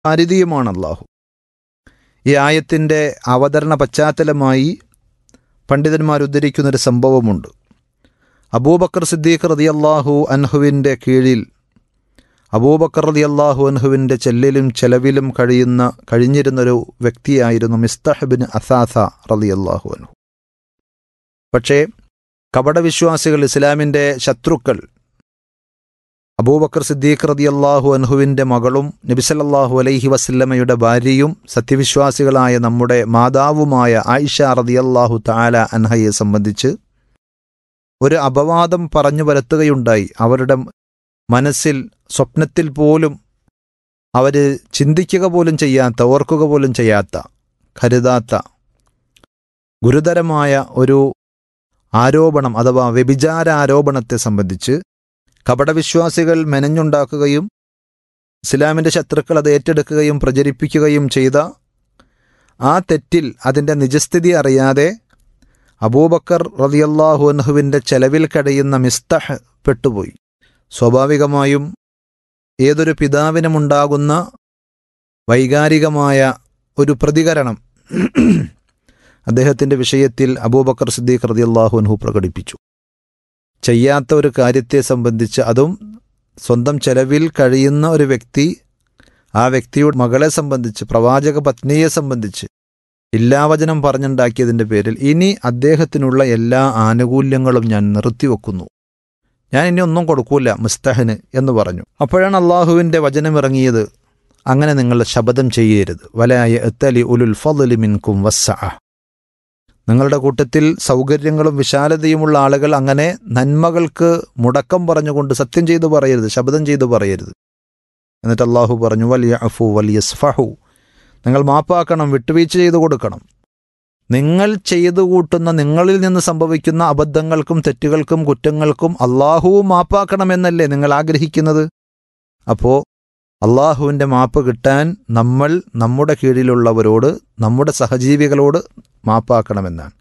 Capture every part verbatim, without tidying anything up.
പരിധിയുമാണ് അല്ലാഹു. ഈ ആയത്തിൻ്റെ അവതരണ പശ്ചാത്തലമായി പണ്ഡിതന്മാർ ഉദ്ധരിക്കുന്നൊരു സംഭവമുണ്ട്. അബൂബക്കർ സിദ്ദീഖ് റളിയല്ലാഹു അൻഹുവിൻ്റെ കീഴിൽ അബൂബക്കർ റളിയല്ലാഹു അൻഹുവിൻ്റെ ചെല്ലിലും ചെലവിലും കഴിയുന്ന കഴിഞ്ഞിരുന്നൊരു വ്യക്തിയായിരുന്നു മിസ്തഹ് ബിൻ അസാസ റളിയല്ലാഹു അൻഹു. പക്ഷേ കപടവിശ്വാസികൾ, ഇസ്ലാമിൻ്റെ ശത്രുക്കൾ, അബൂബക്കർ സിദ്ദീഖ് റളിയല്ലാഹു അൻഹുവിൻ്റെ മകളും നബി സല്ലല്ലാഹു അലൈഹി വസല്ലമയുടെ ഭാര്യയും സത്യവിശ്വാസികളായ നമ്മുടെ മാതാവുമായ ആയിഷ റളിയല്ലാഹു തആല അൻഹയെ സംബന്ധിച്ച് ഒരു അപവാദം പറഞ്ഞു വരുത്തുകയുണ്ടായി. അവരുടെ മനസ്സിൽ സ്വപ്നത്തിൽ പോലും അവർ ചിന്തിക്കുക പോലും ചെയ്യാത്ത, ഓർക്കുക പോലും ചെയ്യാത്ത, കരുതാത്ത ഗുരുതരമായ ഒരു ആരോപണം അഥവാ വ്യഭിചാര ആരോപണത്തെ സംബന്ധിച്ച് കപടവിശ്വാസികൾ മെനഞ്ഞുണ്ടാക്കുകയും ഇസ്ലാമിൻ്റെ ശത്രുക്കൾ അത് ഏറ്റെടുക്കുകയും പ്രചരിപ്പിക്കുകയും ചെയ്ത ആ തെറ്റിൽ അതിൻ്റെ നിജസ്ഥിതി അറിയാതെ അബൂബക്കർ റളിയല്ലാഹു അൻഹുവിൻ്റെ ചെലവിൽ കഴിയുന്ന മിസ്തഹ് പെട്ടുപോയി. സ്വാഭാവികമായും ഏതൊരു പിതാവിനുമുണ്ടാകുന്ന വൈകാരികമായ ഒരു പ്രതികരണം അദ്ദേഹത്തിൻ്റെ വിഷയത്തിൽ അബൂബക്കർ സിദ്ദീഖ് റളിയല്ലാഹു അൻഹു പ്രകടിപ്പിച്ചു. ചെയ്യാത്ത ഒരു കാര്യത്തെ സംബന്ധിച്ച്, അതും സ്വന്തം ചെലവിൽ കഴിയുന്ന ഒരു വ്യക്തി, ആ വ്യക്തിയുടെ മകളെ സംബന്ധിച്ച്, പ്രവാചക പത്നിയെ സംബന്ധിച്ച് ഇല്ലാവചനം പറഞ്ഞുണ്ടാക്കിയതിൻ്റെ പേരിൽ ഇനി അദ്ദേഹത്തിനുള്ള എല്ലാ ആനുകൂല്യങ്ങളും ഞാൻ നിർത്തിവെക്കുന്നു, ഞാൻ ഇനി ഒന്നും കൊടുക്കൂല മുസ്തഹന് എന്ന് പറഞ്ഞു. അപ്പോഴാണ് അള്ളാഹുവിൻ്റെ വചനമിറങ്ങിയത്, അങ്ങനെ നിങ്ങൾ ശപഥം ചെയ്യരുത്. വലാ യഅ്തലി ഉലുൽ ഫളി മിൻകും വസ്സഅ, നിങ്ങളുടെ കൂട്ടത്തിൽ സൗകര്യങ്ങളും വിശാലതയുമുള്ള ആളുകൾ അങ്ങനെ നന്മകൾക്ക് മുടക്കം പറഞ്ഞുകൊണ്ട് സത്യം ചെയ്തു പറയരുത്, ശപഥം ചെയ്തു പറയരുത്. എന്നിട്ട് അള്ളാഹു പറഞ്ഞു, വൽയഅഫു വൽയസ്ഫഹു, നിങ്ങൾ മാപ്പാക്കണം, വിട്ടുവീഴ്ച ചെയ്തു കൊടുക്കണം. നിങ്ങൾ ചെയ്തു കൂട്ടുന്ന, നിങ്ങളിൽ നിന്ന് സംഭവിക്കുന്ന അബദ്ധങ്ങൾക്കും തെറ്റുകൾക്കും കുറ്റങ്ങൾക്കും അള്ളാഹുവും മാപ്പാക്കണമെന്നല്ലേ നിങ്ങൾ ആഗ്രഹിക്കുന്നത്? അപ്പോൾ അള്ളാഹുവിൻ്റെ മാപ്പ് കിട്ടാൻ നമ്മൾ നമ്മുടെ കീഴിലുള്ളവരോട്, നമ്മുടെ സഹജീവികളോട് മാപ്പാക്കണമെന്നാണ്.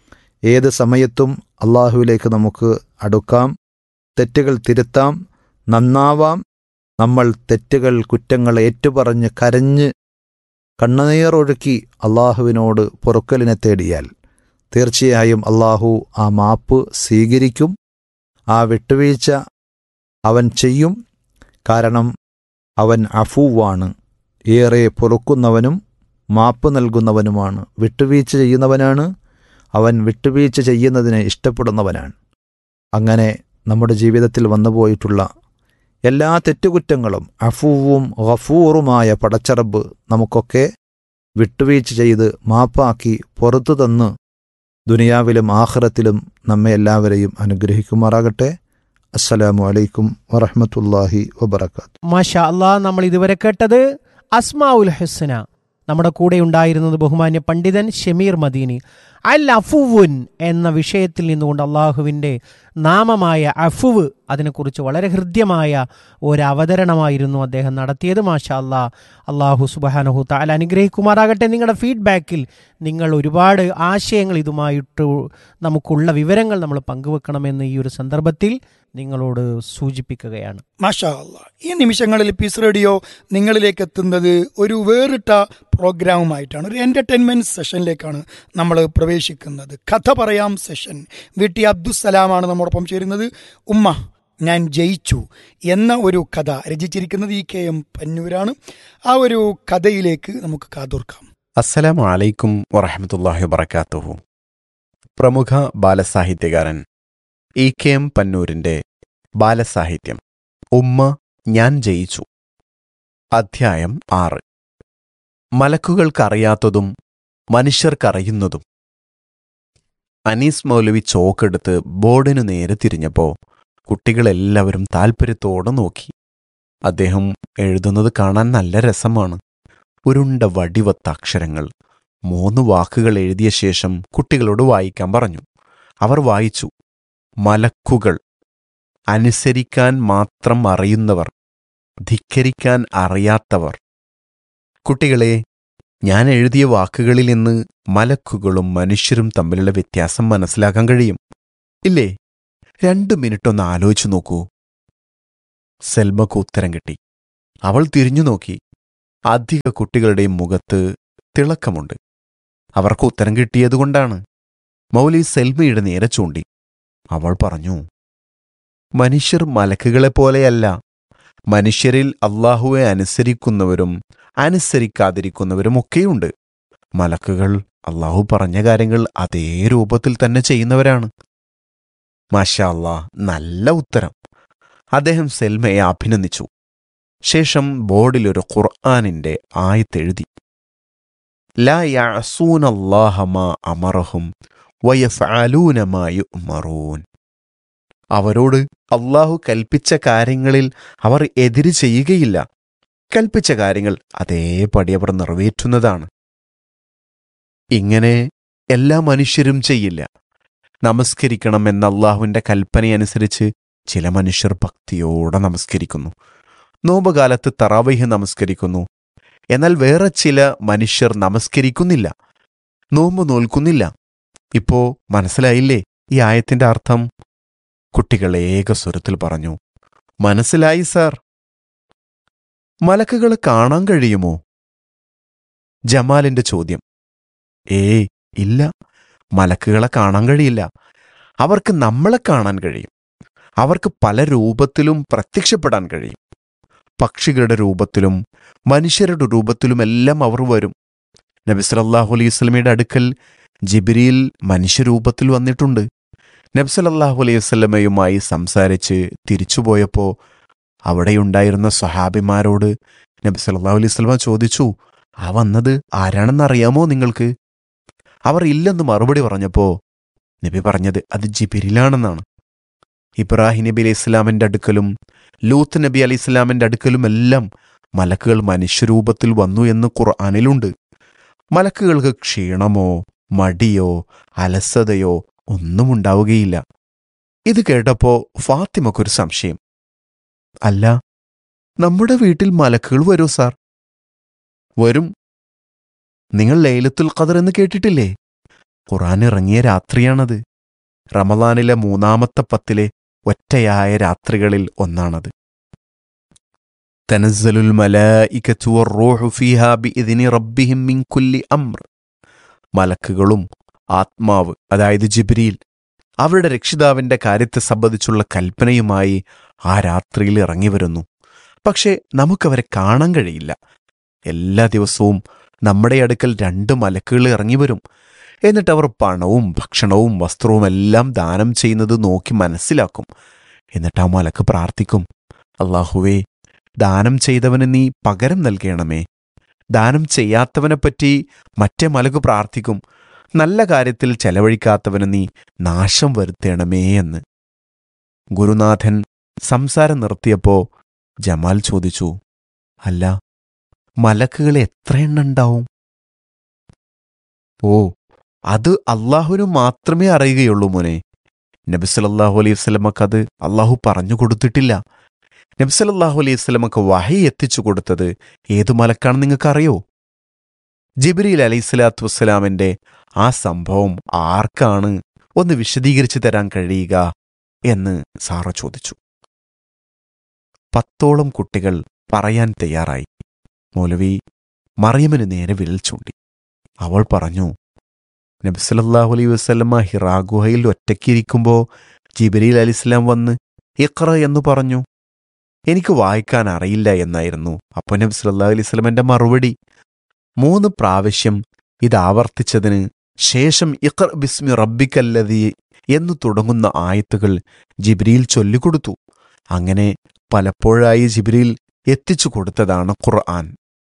ഏത് സമയത്തും അള്ളാഹുവിലേക്ക് നമുക്ക് അടുക്കാം, തെറ്റുകൾ തിരുത്താം, നന്നാവാം. നമ്മൾ തെറ്റുകൾ, കുറ്റങ്ങൾ ഏറ്റുപറഞ്ഞ് കരഞ്ഞ് കണ്ണുനീറൊഴുക്കി അള്ളാഹുവിനോട് പൊറുക്കലിനെ തേടിയാൽ തീർച്ചയായും അള്ളാഹു ആ മാപ്പ് സ്വീകരിക്കും, ആ വിട്ടുവീഴ്ച അവൻ ചെയ്യും. കാരണം അവൻ അഫൂവാണ്, ഏറെ പൊറുക്കുന്നവനും മാപ്പ് നൽകുന്നവനുമാണ്, വിട്ടുവീഴ്ച ചെയ്യുന്നവനാണ്. അവൻ വിട്ടുവീഴ്ച ചെയ്യുന്നതിനെ ഇഷ്ടപ്പെടുന്നവനാണ്. അങ്ങനെ നമ്മുടെ ജീവിതത്തിൽ വന്നുപോയിട്ടുള്ള എല്ലാ തെറ്റുകുറ്റങ്ങളും അഫൂവും ഗഫൂറുമായ പടച്ചറബ് നമുക്കൊക്കെ വിട്ടുവീഴ്ച ചെയ്ത് മാപ്പാക്കി പുറത്തു തന്ന് ദുനിയാവിലും ആഖിറത്തിലും നമ്മെ എല്ലാവരെയും അനുഗ്രഹിക്കുമാറാകട്ടെ. അസ്സലാമു അലൈക്കും വറഹ്മത്തുള്ളാഹി വബറകാതുഹു. മാഷാ അല്ലാഹ്, നമ്മൾ ഇതുവരെ കേട്ടത് അസ്മാഉൽ ഹുസ്ന. നമ്മുടെ കൂടെ ഉണ്ടായിരുന്നത് ബഹുമാന്യ പണ്ഡിതൻ ഷമീർ മദീനി. അൽ അഫുവുൻ എന്ന വിഷയത്തിൽ നിന്നുകൊണ്ട് അള്ളാഹുവിൻ്റെ നാമമായ അഫുവ്, അതിനെക്കുറിച്ച് വളരെ ഹൃദ്യമായ ഒരു അവതരണമായിരുന്നു അദ്ദേഹം നടത്തിയത്. മാഷാ അല്ലാഹ്, അള്ളാഹു സുബ്ഹാനഹു തആല അനുഗ്രഹിക്കുമാറാകട്ടെ. നിങ്ങളുടെ ഫീഡ്ബാക്കിൽ നിങ്ങൾ ഒരുപാട് ആശയങ്ങൾ, ഇതുമായിട്ട് നമുക്കുള്ള വിവരങ്ങൾ നമ്മൾ പങ്കുവെക്കണമെന്ന് ഈ ഒരു സന്ദർഭത്തിൽ നിങ്ങളോട് സൂചിപ്പിക്കുകയാണ്. മാഷാ അല്ലാഹ്, ഈ നിമിഷങ്ങളിൽ പീസ് റേഡിയോ നിങ്ങളിലേക്ക് എത്തുന്നത് ഒരു വേറിട്ട പ്രോഗ്രാമുമായിട്ടാണ്. ഒരു എൻ്റർടൈൻമെൻറ്റ് സെഷനിലേക്കാണ് നമ്മൾ പ്രവേശിക്കുന്നത്. കഥ പറയാം സെഷൻ. വി ടി അബ്ദുസ്സലാമാണ് നമ്മോടൊപ്പം ചേരുന്നത്. ഉമ്മ ഞാൻ ജയിച്ചു എന്ന ഒരു കഥ രചിച്ചിരിക്കുന്നത് ഇ കെ എം പന്നൂരാണ്. ആ ഒരു കഥയിലേക്ക് നമുക്ക് കാതോർക്കാം. അസ്സലാമു അലൈക്കും വറഹ്മത്തുള്ളാഹി വബറകാതുഹു. പ്രമുഖ ബാലസാഹിത്യകാരൻ ഇ കെ എം പന്നൂരിൻ്റെ ബാലസാഹിത്യം ഉമ്മ ഞാൻ ജയിച്ചു. അധ്യായം ആറ്. മലക്കുകൾക്കറിയാത്തതും മനുഷ്യർക്കറിയുന്നതും. അനീസ് മൗലവി ചോക്കെടുത്ത് ബോർഡിനു നേരെ തിരിഞ്ഞപ്പോൾ കുട്ടികളെല്ലാവരും താൽപ്പര്യത്തോടെ നോക്കി. അദ്ദേഹം എഴുതുന്നത് കാണാൻ നല്ല രസമാണ്. ഉരുണ്ട വടിവത്ത അക്ഷരങ്ങൾ. മൂന്ന് വാക്കുകൾ എഴുതിയ ശേഷം കുട്ടികളോട് വായിക്കാൻ പറഞ്ഞു. അവർ വായിച്ചു. മലക്കുകൾ, അനുസരിക്കാൻ മാത്രം അറിയുന്നവർ, ധിക്കരിക്കാൻ അറിയാത്തവർ. കുട്ടികളെ, ഞാൻ എഴുതിയ വാക്കുകളിൽ നിന്ന് മലക്കുകളും മനുഷ്യരും തമ്മിലുള്ള വ്യത്യാസം മനസ്സിലാക്കാൻ കഴിയും ഇല്ലേ? രണ്ടു മിനിറ്റൊന്ന് ആലോചിച്ചു നോക്കൂ. സെൽമക്ക് ഉത്തരം കിട്ടി. അവൾ തിരിഞ്ഞു നോക്കി. അധിക കുട്ടികളുടെയും മുഖത്ത് തിളക്കമുണ്ട്. അവർക്ക് ഉത്തരം കിട്ടിയതുകൊണ്ടാണ്. മൗലി സെൽമയുടെ നേരെ ചൂണ്ടി. അവൾ പറഞ്ഞു, മനുഷ്യർ മലക്കുകളെപ്പോലെയല്ല. മനുഷ്യരിൽ അള്ളാഹുവെ അനുസരിക്കുന്നവരും അനുസരിക്കാതിരിക്കുന്നവരും ഒക്കെയുണ്ട്. മലക്കുകൾ അള്ളാഹു പറഞ്ഞ കാര്യങ്ങൾ അതേ രൂപത്തിൽ തന്നെ ചെയ്യുന്നവരാണ്. മാഷാ അല്ലാ, നല്ല ഉത്തരം. അദ്ദേഹം സെൽമയെ അഭിനന്ദിച്ചു. ശേഷം ബോർഡിലൊരു ഖുർആനിന്റെ ആയത്തെഴുതി. ലാ യഅസൂനല്ലാഹ മാ അമറഹും വയഫഅലൂന മാ യുഅ്മറൂൻ. അവരോട് അള്ളാഹു കൽപ്പിച്ച കാര്യങ്ങളിൽ അവർ എതിര് ചെയ്യുകയില്ല. കൽപ്പിച്ച കാര്യങ്ങൾ അതേപടി അവർ നിറവേറ്റുന്നതാണ്. ഇങ്ങനെ എല്ലാ മനുഷ്യരും ചെയ്യില്ല. നമസ്കരിക്കണം എന്ന അള്ളാഹുവിൻ്റെ കൽപ്പനയനുസരിച്ച് ചില മനുഷ്യർ ഭക്തിയോടെ നമസ്കരിക്കുന്നു. നോമ്പുകാലത്ത് തറാവീഹ് നമസ്കരിക്കുന്നു. എന്നാൽ വേറെ ചില മനുഷ്യർ നമസ്കരിക്കുന്നില്ല, നോമ്പ് നോൽക്കുന്നില്ല. ഇപ്പോ മനസ്സിലായില്ലേ ഈ ആയത്തിന്റെ അർത്ഥം? കുട്ടികൾ ഏകസ്വരത്തിൽ പറഞ്ഞു, മനസ്സിലായി സാർ. മലക്കുകൾ കാണാൻ കഴിയുമോ? ജമാലിന്റെ ചോദ്യം. ഏയ് ഇല്ല, മലക്കുകളെ കാണാൻ കഴിയില്ല. അവർക്ക് നമ്മളെ കാണാൻ കഴിയും. അവർക്ക് പല രൂപത്തിലും പ്രത്യക്ഷപ്പെടാൻ കഴിയും. പക്ഷികളുടെ രൂപത്തിലും മനുഷ്യരുടെ രൂപത്തിലുമെല്ലാം അവർ വരും. നബി സല്ലല്ലാഹു അലൈഹി വസല്ലമയുടെ അടുക്കൽ ജിബ്രീൽ മനുഷ്യരൂപത്തിൽ വന്നിട്ടുണ്ട്. നബി സല്ലല്ലാഹു അലൈഹി വസല്ലമയുമായി സംസാരിച്ച് തിരിച്ചുപോയപ്പോൾ അവിടെയുണ്ടായിരുന്ന സ്വഹാബിമാരോട് നബി സല്ലല്ലാഹു അലൈഹി വസല്ലമ ചോദിച്ചു, ആ വന്നത് ആരാണെന്നറിയാമോ നിങ്ങൾക്ക്? അവർ ഇല്ലെന്ന് മറുപടി പറഞ്ഞപ്പോൾ നബി പറഞ്ഞത് അത് ജിബ്രീലാണെന്നാണ്. ഇബ്രാഹിം നബി അലൈഹി ഇസ്ലാമിൻ്റെ അടുക്കലും ലൂത്ത് നബി അലൈഹി ഇസ്ലാമിൻ്റെ അടുക്കലുമെല്ലാം മലക്കുകൾ മനുഷ്യരൂപത്തിൽ വന്നു എന്ന് ഖുർആനിലുണ്ട്. മലക്കുകൾക്ക് ക്ഷീണമോ മടിയോ അലസതയോ ഒന്നും ഉണ്ടാവുകയില്ല. ഇത് കേട്ടപ്പോൾ ഫാത്തിമക്കൊരു സംശയം. അല്ല, നമ്മുടെ വീട്ടിൽ മലക്കുകൾ വരൂ സാർ? വരും. നിങ്ങൾ ലൈലത്തുൽ ഖദർ എന്ന് കേട്ടിട്ടില്ലേ? ഖുർആൻ ഇറങ്ങിയ രാത്രിയാണത്. റമളാനിലെ മൂന്നാമത്തെ പത്തിലെ ഒറ്റയായ രാത്രികളിൽ ഒന്നാണത്. തനസ്സലുൽ മലായികതു വറൂഹു ഫീഹാ ബിഇദ്നി റബ്ബിഹിം മിൻ കുല്ലി അംർ. മലക്കുകളും ആത്മാവ്, അതായത് ജിബ്രീൽ, അവരുടെ രക്ഷിതാവിന്റെ കാര്യത്തെ സംബന്ധിച്ചുള്ള കൽപ്പനയുമായി ആ രാത്രിയിൽ ഇറങ്ങി വരുന്നു. പക്ഷേ നമുക്കവരെ കാണാൻ കഴിയില്ല. എല്ലാ ദിവസവും നമ്മുടെ അടുക്കൽ രണ്ട് മലക്കുകൾ ഇറങ്ങി വരും. എന്നിട്ട് അവർ പണവും ഭക്ഷണവും വസ്ത്രവും എല്ലാം ദാനം ചെയ്യുന്നത് നോക്കി മനസ്സിലാക്കും. എന്നിട്ട് ആ മലക്ക് പ്രാർത്ഥിക്കും, അല്ലാഹുവേ, ദാനം ചെയ്തവന് നീ പകരം നൽകണമേ. ദാനം ചെയ്യാത്തവനെപ്പറ്റി മറ്റേ മലക്ക് പ്രാർത്ഥിക്കും, നല്ല കാര്യത്തിൽ ചെലവഴിക്കാത്തവന് നീ നാശം വരുത്തണമേ എന്ന്. ഗുരുനാഥൻ സംസാരം നിർത്തിയപ്പോ ജമാൽ ചോദിച്ചു, അല്ല, മലക്കുകൾ എത്ര എണ്ണം ഉണ്ടാവും? ഓ, അത് അള്ളാഹുവിന് മാത്രമേ അറിയുകയുള്ളൂ മോനെ. നബി സല്ലല്ലാഹു അലൈഹി വസല്ലമക്ക് അത് അള്ളാഹു പറഞ്ഞു കൊടുത്തിട്ടില്ല. നബി സല്ലല്ലാഹു അലൈഹി വസല്ലമക്ക് വഹി എത്തിച്ചു കൊടുത്തത് ഏതു മലക്കാണെന്ന് നിങ്ങൾക്കറിയോ? ജിബ്രീൽ അലൈഹി സ്വലാത്തു വസ്സലാമിന്റെ ആ സംഭവം ആർക്കാണ് ഒന്ന് വിശദീകരിച്ചു തരാൻ കഴിയുക എന്ന് സാറ ചോദിച്ചു. പത്തോളം കുട്ടികൾ പറയാൻ തയ്യാറായി. മൗലവി മറിയമിന് നേരെ വിരൽ ചൂണ്ടി. അവൾ പറഞ്ഞു, നബി സല്ലല്ലാഹു അലൈഹി വസല്ലമ ഹിറാ ഗുഹയിൽ ഒറ്റയ്ക്കിരിക്കുമ്പോൾ ജിബ്രീൽ അലൈഹിസ്സലാം വന്ന് ഇഖ്റ എന്ന് പറഞ്ഞു. എനിക്ക് വായിക്കാൻ അറിയില്ല എന്നായിരുന്നു അപ്പോൾ നബി സല്ലല്ലാഹു അലൈഹി വസല്ലമന്റെ മറുപടി. മൂന്ന് പ്രാവശ്യം ഇത് ആവർത്തിച്ചതിന് ശേഷം ഇഖ്റ ബിസ്മി റബ്ബിക്കല്ലദീ എന്നു തുടങ്ങുന്ന ആയത്തുകൾ ജിബ്രീൽ ചൊല്ലിക്കൊടുത്തു. അങ്ങനെ പലപ്പോഴായി ജിബ്രീൽ എത്തിച്ചു കൊടുത്തതാണ് ഖുർആൻ.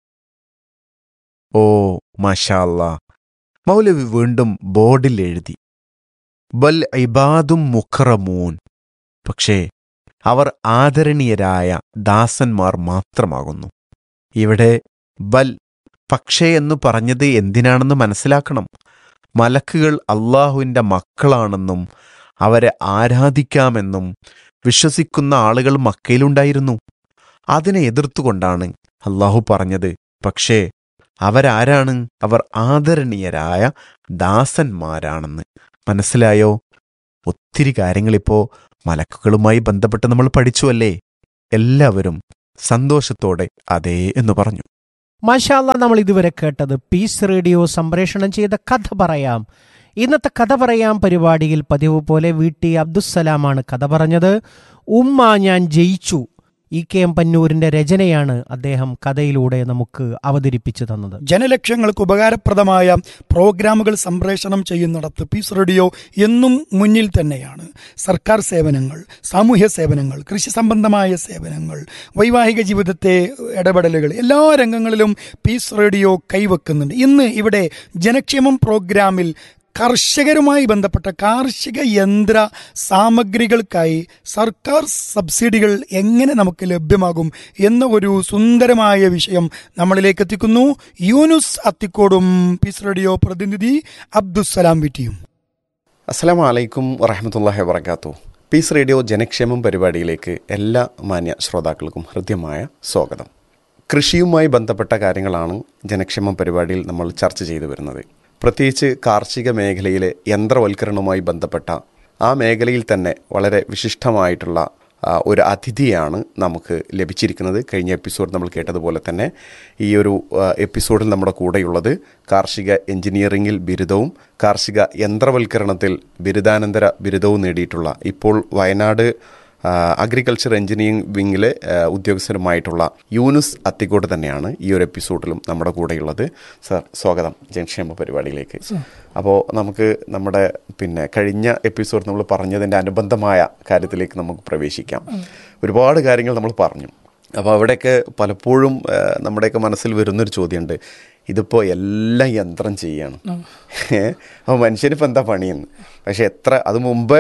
ഓ മാഷാ അല്ലാ. മൗലവി വീണ്ടും ബോർഡിൽ എഴുതി, ബൽ ഇബാദും മുഖറമൂൻ. പക്ഷേ അവർ ആദരണീയരായ ദാസന്മാർ മാത്രമാകുന്നു. ഇവിടെ ബൽ, പക്ഷേ എന്ന് പറഞ്ഞത് എന്തിനാണെന്ന് മനസ്സിലാക്കണം. മലക്കുകൾ അള്ളാഹുവിൻ്റെ മക്കളാണെന്നും അവരെ ആരാധിക്കാമെന്നും വിശ്വസിക്കുന്ന ആളുകൾ മക്കയിലുണ്ടായിരുന്നു. അതിനെ എതിർത്തുകൊണ്ടാണ് അള്ളാഹു പറഞ്ഞത്, പക്ഷേ അവരാരാണ്? അവർ ആദരണീയരായ ദാസന്മാരാണെന്ന്. മനസ്സിലായോ? ഒത്തിരി കാര്യങ്ങളിപ്പോ മലക്കുകളുമായി ബന്ധപ്പെട്ട് നമ്മൾ പഠിച്ചു അല്ലേ? എല്ലാവരും സന്തോഷത്തോടെ അതേ എന്ന് പറഞ്ഞു. മാഷാ അല്ലാ, നമ്മൾ ഇതുവരെ കേട്ടത് പീസ് റേഡിയോ സംപ്രേഷണം ചെയ്ത കഥ പറയാം. ഇന്നത്തെ കഥ പറയാം പരിപാടിയിൽ പതിവ് പോലെ വി ടി അബ്ദുസ്സലാമാണ് കഥ പറഞ്ഞത്. ഉമ്മ ഞാൻ ജയിച്ചു, ഇ കെ എം പന്നൂരിന്റെ രചനയാണ് അദ്ദേഹം കഥയിലൂടെ നമുക്ക് അവതരിപ്പിച്ചു തന്നത്. ജനലക്ഷങ്ങൾക്ക് ഉപകാരപ്രദമായ പ്രോഗ്രാമുകൾ സംപ്രേഷണം ചെയ്യുന്നിടത്ത് പീസ് റേഡിയോ എന്നും മുന്നിൽ തന്നെയാണ്. സർക്കാർ സേവനങ്ങൾ, സാമൂഹ്യ സേവനങ്ങൾ, കൃഷി സംബന്ധമായ സേവനങ്ങൾ, വൈവാഹിക ജീവിതത്തെ ഇടപെടലുകൾ, എല്ലാ രംഗങ്ങളിലും പീസ് റേഡിയോ കൈവെക്കുന്നുണ്ട്. ഇന്ന് ഇവിടെ ജനക്ഷേമം പ്രോഗ്രാമിൽ കർഷകരുമായി ബന്ധപ്പെട്ട കാർഷിക യന്ത്ര സാമഗ്രികൾക്കായി സർക്കാർ സബ്സിഡികൾ എങ്ങനെ നമുക്ക് ലഭ്യമാകും എന്ന ഒരു സുന്ദരമായ വിഷയം നമ്മളിലേക്ക് എത്തിക്കുന്നു. യൂനുസ് അത്തിക്കോടും പീസ് റേഡിയോ പ്രതിനിധി അബ്ദുസ്സലാം വിറ്റിയും. അസ്സലാമു അലൈക്കും വറഹ്മത്തുള്ളാഹി വബറകാതുഹു. പീസ് റേഡിയോ ജനക്ഷേമം പരിപാടിയിലേക്ക് എല്ലാ മാന്യ ശ്രോതാക്കൾക്കും ഹൃദ്യമായ സ്വാഗതം. കൃഷിയുമായി ബന്ധപ്പെട്ട കാര്യങ്ങളാണ് ജനക്ഷേമം പരിപാടിയിൽ നമ്മൾ ചർച്ച ചെയ്തു വരുന്നത്. പ്രത്യേകിച്ച് കാർഷിക മേഖലയിലെ യന്ത്രവൽക്കരണവുമായി ബന്ധപ്പെട്ട ആ മേഖലയിൽ തന്നെ വളരെ വിശിഷ്ടമായിട്ടുള്ള ഒരു അതിഥിയാണ് നമുക്ക് ലഭിച്ചിരിക്കുന്നത്. കഴിഞ്ഞ എപ്പിസോഡ് നമ്മൾ കേട്ടതുപോലെ തന്നെ ഈ ഒരു എപ്പിസോഡിൽ നമ്മുടെ കൂടെയുള്ളത് കാർഷിക എഞ്ചിനീയറിംഗിൽ ബിരുദവും കാർഷിക യന്ത്രവൽക്കരണത്തിൽ ബിരുദാനന്തര ബിരുദവും നേടിയിട്ടുള്ള, ഇപ്പോൾ വയനാട് അഗ്രികൾച്ചർ എഞ്ചിനീയറിംഗ് വിങ്ങിലെ ഉദ്യോഗസ്ഥരുമായിട്ടുള്ള യൂനുസ് അത്തിക്കോട് തന്നെയാണ് ഈ ഒരു എപ്പിസോഡിലും നമ്മുടെ കൂടെയുള്ളത്. സർ, സ്വാഗതം ജനക്ഷേമ പരിപാടിയിലേക്ക്. അപ്പോൾ നമുക്ക് നമ്മുടെ പിന്നെ കഴിഞ്ഞ എപ്പിസോഡ് നമ്മൾ പറഞ്ഞതിൻ്റെ അനുബന്ധമായ കാര്യത്തിലേക്ക് നമുക്ക് പ്രവേശിക്കാം. ഒരുപാട് കാര്യങ്ങൾ നമ്മൾ പറഞ്ഞു. അപ്പോൾ അവിടെയൊക്കെ പലപ്പോഴും നമ്മുടെയൊക്കെ മനസ്സിൽ വരുന്നൊരു ചോദ്യമുണ്ട്, ഇതിപ്പോൾ എല്ലാം യന്ത്രം ചെയ്യാണ്, അപ്പോൾ മനുഷ്യനിപ്പോൾ എന്താ പണിയെന്ന്. പക്ഷെ എത്ര അത് മുമ്പ്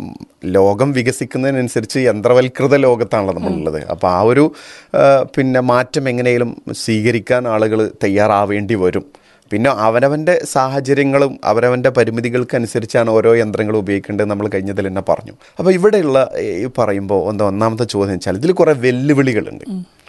ലോകം വികസിക്കുന്നതിനനുസരിച്ച് യന്ത്രവൽകൃത ലോകത്താണല്ലോ നമ്മളുള്ളത്. അപ്പോൾ ആ ഒരു പിന്നെ മാറ്റം എങ്ങനെയും സ്വീകരിക്കാൻ ആളുകൾ തയ്യാറാവേണ്ടി വരും. പിന്നെ അവനവൻ്റെ സാഹചര്യങ്ങളും അവനവൻ്റെ പരിമിതികൾക്കനുസരിച്ചാണ് ഓരോ യന്ത്രങ്ങളും ഉപയോഗിക്കേണ്ടത് നമ്മൾ കഴിഞ്ഞതിൽ തന്നെ പറഞ്ഞു. അപ്പോൾ ഇവിടെയുള്ള ഈ പറയുമ്പോൾ എന്താ ഒന്നാമത്തെ ചോദ്യം വെച്ചാൽ ഇതിൽ കുറേ വെല്ലുവിളികളുണ്ട്.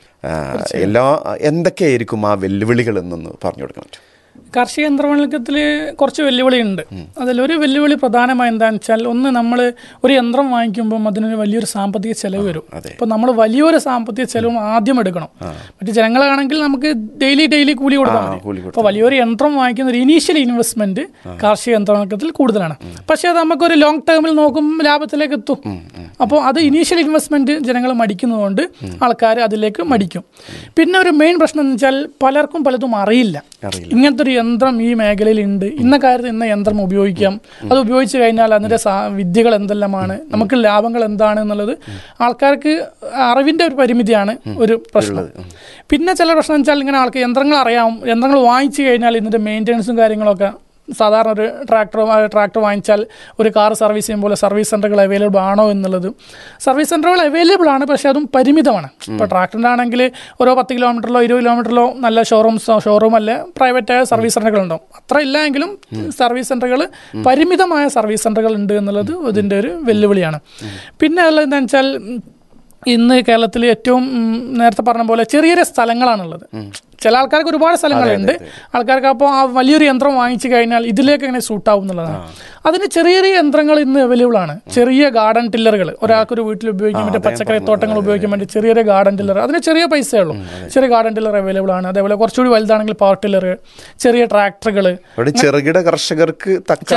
എല്ലാ എന്തൊക്കെയായിരിക്കും ആ വെല്ലുവിളികൾ എന്നൊന്ന് പറഞ്ഞു കൊടുക്കാൻ പറ്റും? കാർഷിക യന്ത്രവൽക്കരണത്തിൽ കുറച്ച് വെല്ലുവിളിയുണ്ട്. അതിലൊരു വെല്ലുവിളി പ്രധാനമായി എന്താണെന്ന് വെച്ചാൽ, ഒന്ന് നമ്മൾ ഒരു യന്ത്രം വാങ്ങിക്കുമ്പം അതിനൊരു വലിയൊരു സാമ്പത്തിക ചെലവ് വരും. അപ്പോൾ നമ്മൾ വലിയൊരു സാമ്പത്തിക ചെലവും ആദ്യം എടുക്കണം. മറ്റു ജനങ്ങളാണെങ്കിൽ നമുക്ക് ഡെയിലി ഡെയിലി കൂലി കൊടുക്കാൻ മതി. അപ്പോൾ വലിയൊരു യന്ത്രം വാങ്ങിക്കുന്ന ഒരു ഇനീഷ്യൽ ഇൻവെസ്റ്റ്മെന്റ് കാർഷിക യന്ത്രവൽക്കരണത്തിൽ കൂടുതലാണ്. പക്ഷേ അത് നമുക്കൊരു ലോങ് ടേമിൽ നോക്കുമ്പോൾ ലാഭത്തിലേക്ക് എത്തും. അപ്പോൾ അത് ഇനീഷ്യൽ ഇൻവെസ്റ്റ്മെന്റ് ജനങ്ങൾ മടിക്കുന്നതുകൊണ്ട് ആൾക്കാർ അതിലേക്ക് മടിക്കും. പിന്നെ ഒരു മെയിൻ പ്രശ്നം എന്ന് വെച്ചാൽ പലർക്കും പലതും അറിയില്ല. ഇങ്ങനത്തെ ഒരു യന്ത്രം ഈ മേഖലയിൽ ഉണ്ട്, ഇന്ന കാര്യത്തിൽ ഇന്ന യന്ത്രം ഉപയോഗിക്കാം, അത് ഉപയോഗിച്ച് കഴിഞ്ഞാൽ അതിൻ്റെ വിദ്യകൾ എന്തെല്ലാമാണ്, നമുക്ക് ലാഭങ്ങൾ എന്താണ് എന്നുള്ളത് ആൾക്കാർക്ക് അറിവിൻ്റെ ഒരു പരിമിതിയാണ് ഒരു പ്രശ്നം. പിന്നെ ചില പ്രശ്നം വെച്ചാൽ ഇങ്ങനെ ആൾക്ക് യന്ത്രങ്ങൾ അറിയാം, യന്ത്രങ്ങൾ വാങ്ങിച്ചു കഴിഞ്ഞാൽ ഇതിൻ്റെ മെയിൻ്റെനൻസും കാര്യങ്ങളൊക്കെ സാധാരണ ഒരു ട്രാക്ടർ ട്രാക്ടർ വാങ്ങിച്ചാൽ ഒരു കാർ സർവീസ് ചെയ്യുമ്പോൾ സർവീസ് സെൻ്ററുകൾ അവൈലബിൾ ആണോ എന്നുള്ളത്. സർവീസ് സെൻ്ററുകൾ അവൈലബിൾ ആണ്, പക്ഷേ അതും പരിമിതമാണ്. ഇപ്പോൾ ട്രാക്ടറിൻ്റെ ആണെങ്കിൽ ഓരോ പത്ത് കിലോമീറ്ററിലോ ഇരുപത് കിലോമീറ്ററിലോ നല്ല ഷോറൂംസ് ഷോറൂം അല്ല പ്രൈവറ്റായ സർവീസ് സെൻ്ററുകൾ ഉണ്ടാവും. അത്ര ഇല്ല എങ്കിലും സർവീസ് സെൻ്ററുകൾ പരിമിതമായ സർവീസ് സെൻ്ററുകൾ ഉണ്ട് എന്നുള്ളത് ഇതിൻ്റെ ഒരു വെല്ലുവിളിയാണ്. പിന്നെ ഉള്ളത് എന്താണെന്ന് വെച്ചാൽ, ഇന്ന് കേരളത്തിൽ ഏറ്റവും നേരത്തെ പറഞ്ഞ പോലെ ചെറിയ ചെറിയ സ്ഥലങ്ങളാണുള്ളത്. ചില ആൾക്കാർക്ക് ഒരുപാട് സ്ഥലങ്ങളുണ്ട്. ആൾക്കാർക്ക് അപ്പോൾ ആ വലിയൊരു യന്ത്രം വാങ്ങിച്ചു കഴിഞ്ഞാൽ ഇതിലേക്ക് എങ്ങനെ സൂട്ടാവും എന്നുള്ളതാണ്. അതിന് ചെറിയ ചെറിയ യന്ത്രങ്ങൾ ഇന്ന് അവൈലബിൾ ആണ്. ചെറിയ ഗാർഡൻ ടില്ലറുകൾ, ഒരാൾക്കൊരു വീട്ടിൽ ഉപയോഗിക്കാൻ വേണ്ടി പച്ചക്കറി തോട്ടങ്ങൾ ഉപയോഗിക്കാൻ വേണ്ടി ചെറിയ ചെറിയ ഗാർഡൻ ടില്ലർ, അതിന് ചെറിയ പൈസയേ ഉള്ളൂ. ചെറിയ ഗാർഡൻ ടില്ലർ അവൈലബിൾ ആണ്. അതേപോലെ കുറച്ചുകൂടി വലുതാണെങ്കിൽ പവർ ടില്ലർ, ചെറിയ ട്രാക്ടറുകൾ, ചെറുകിട കർഷകർക്ക്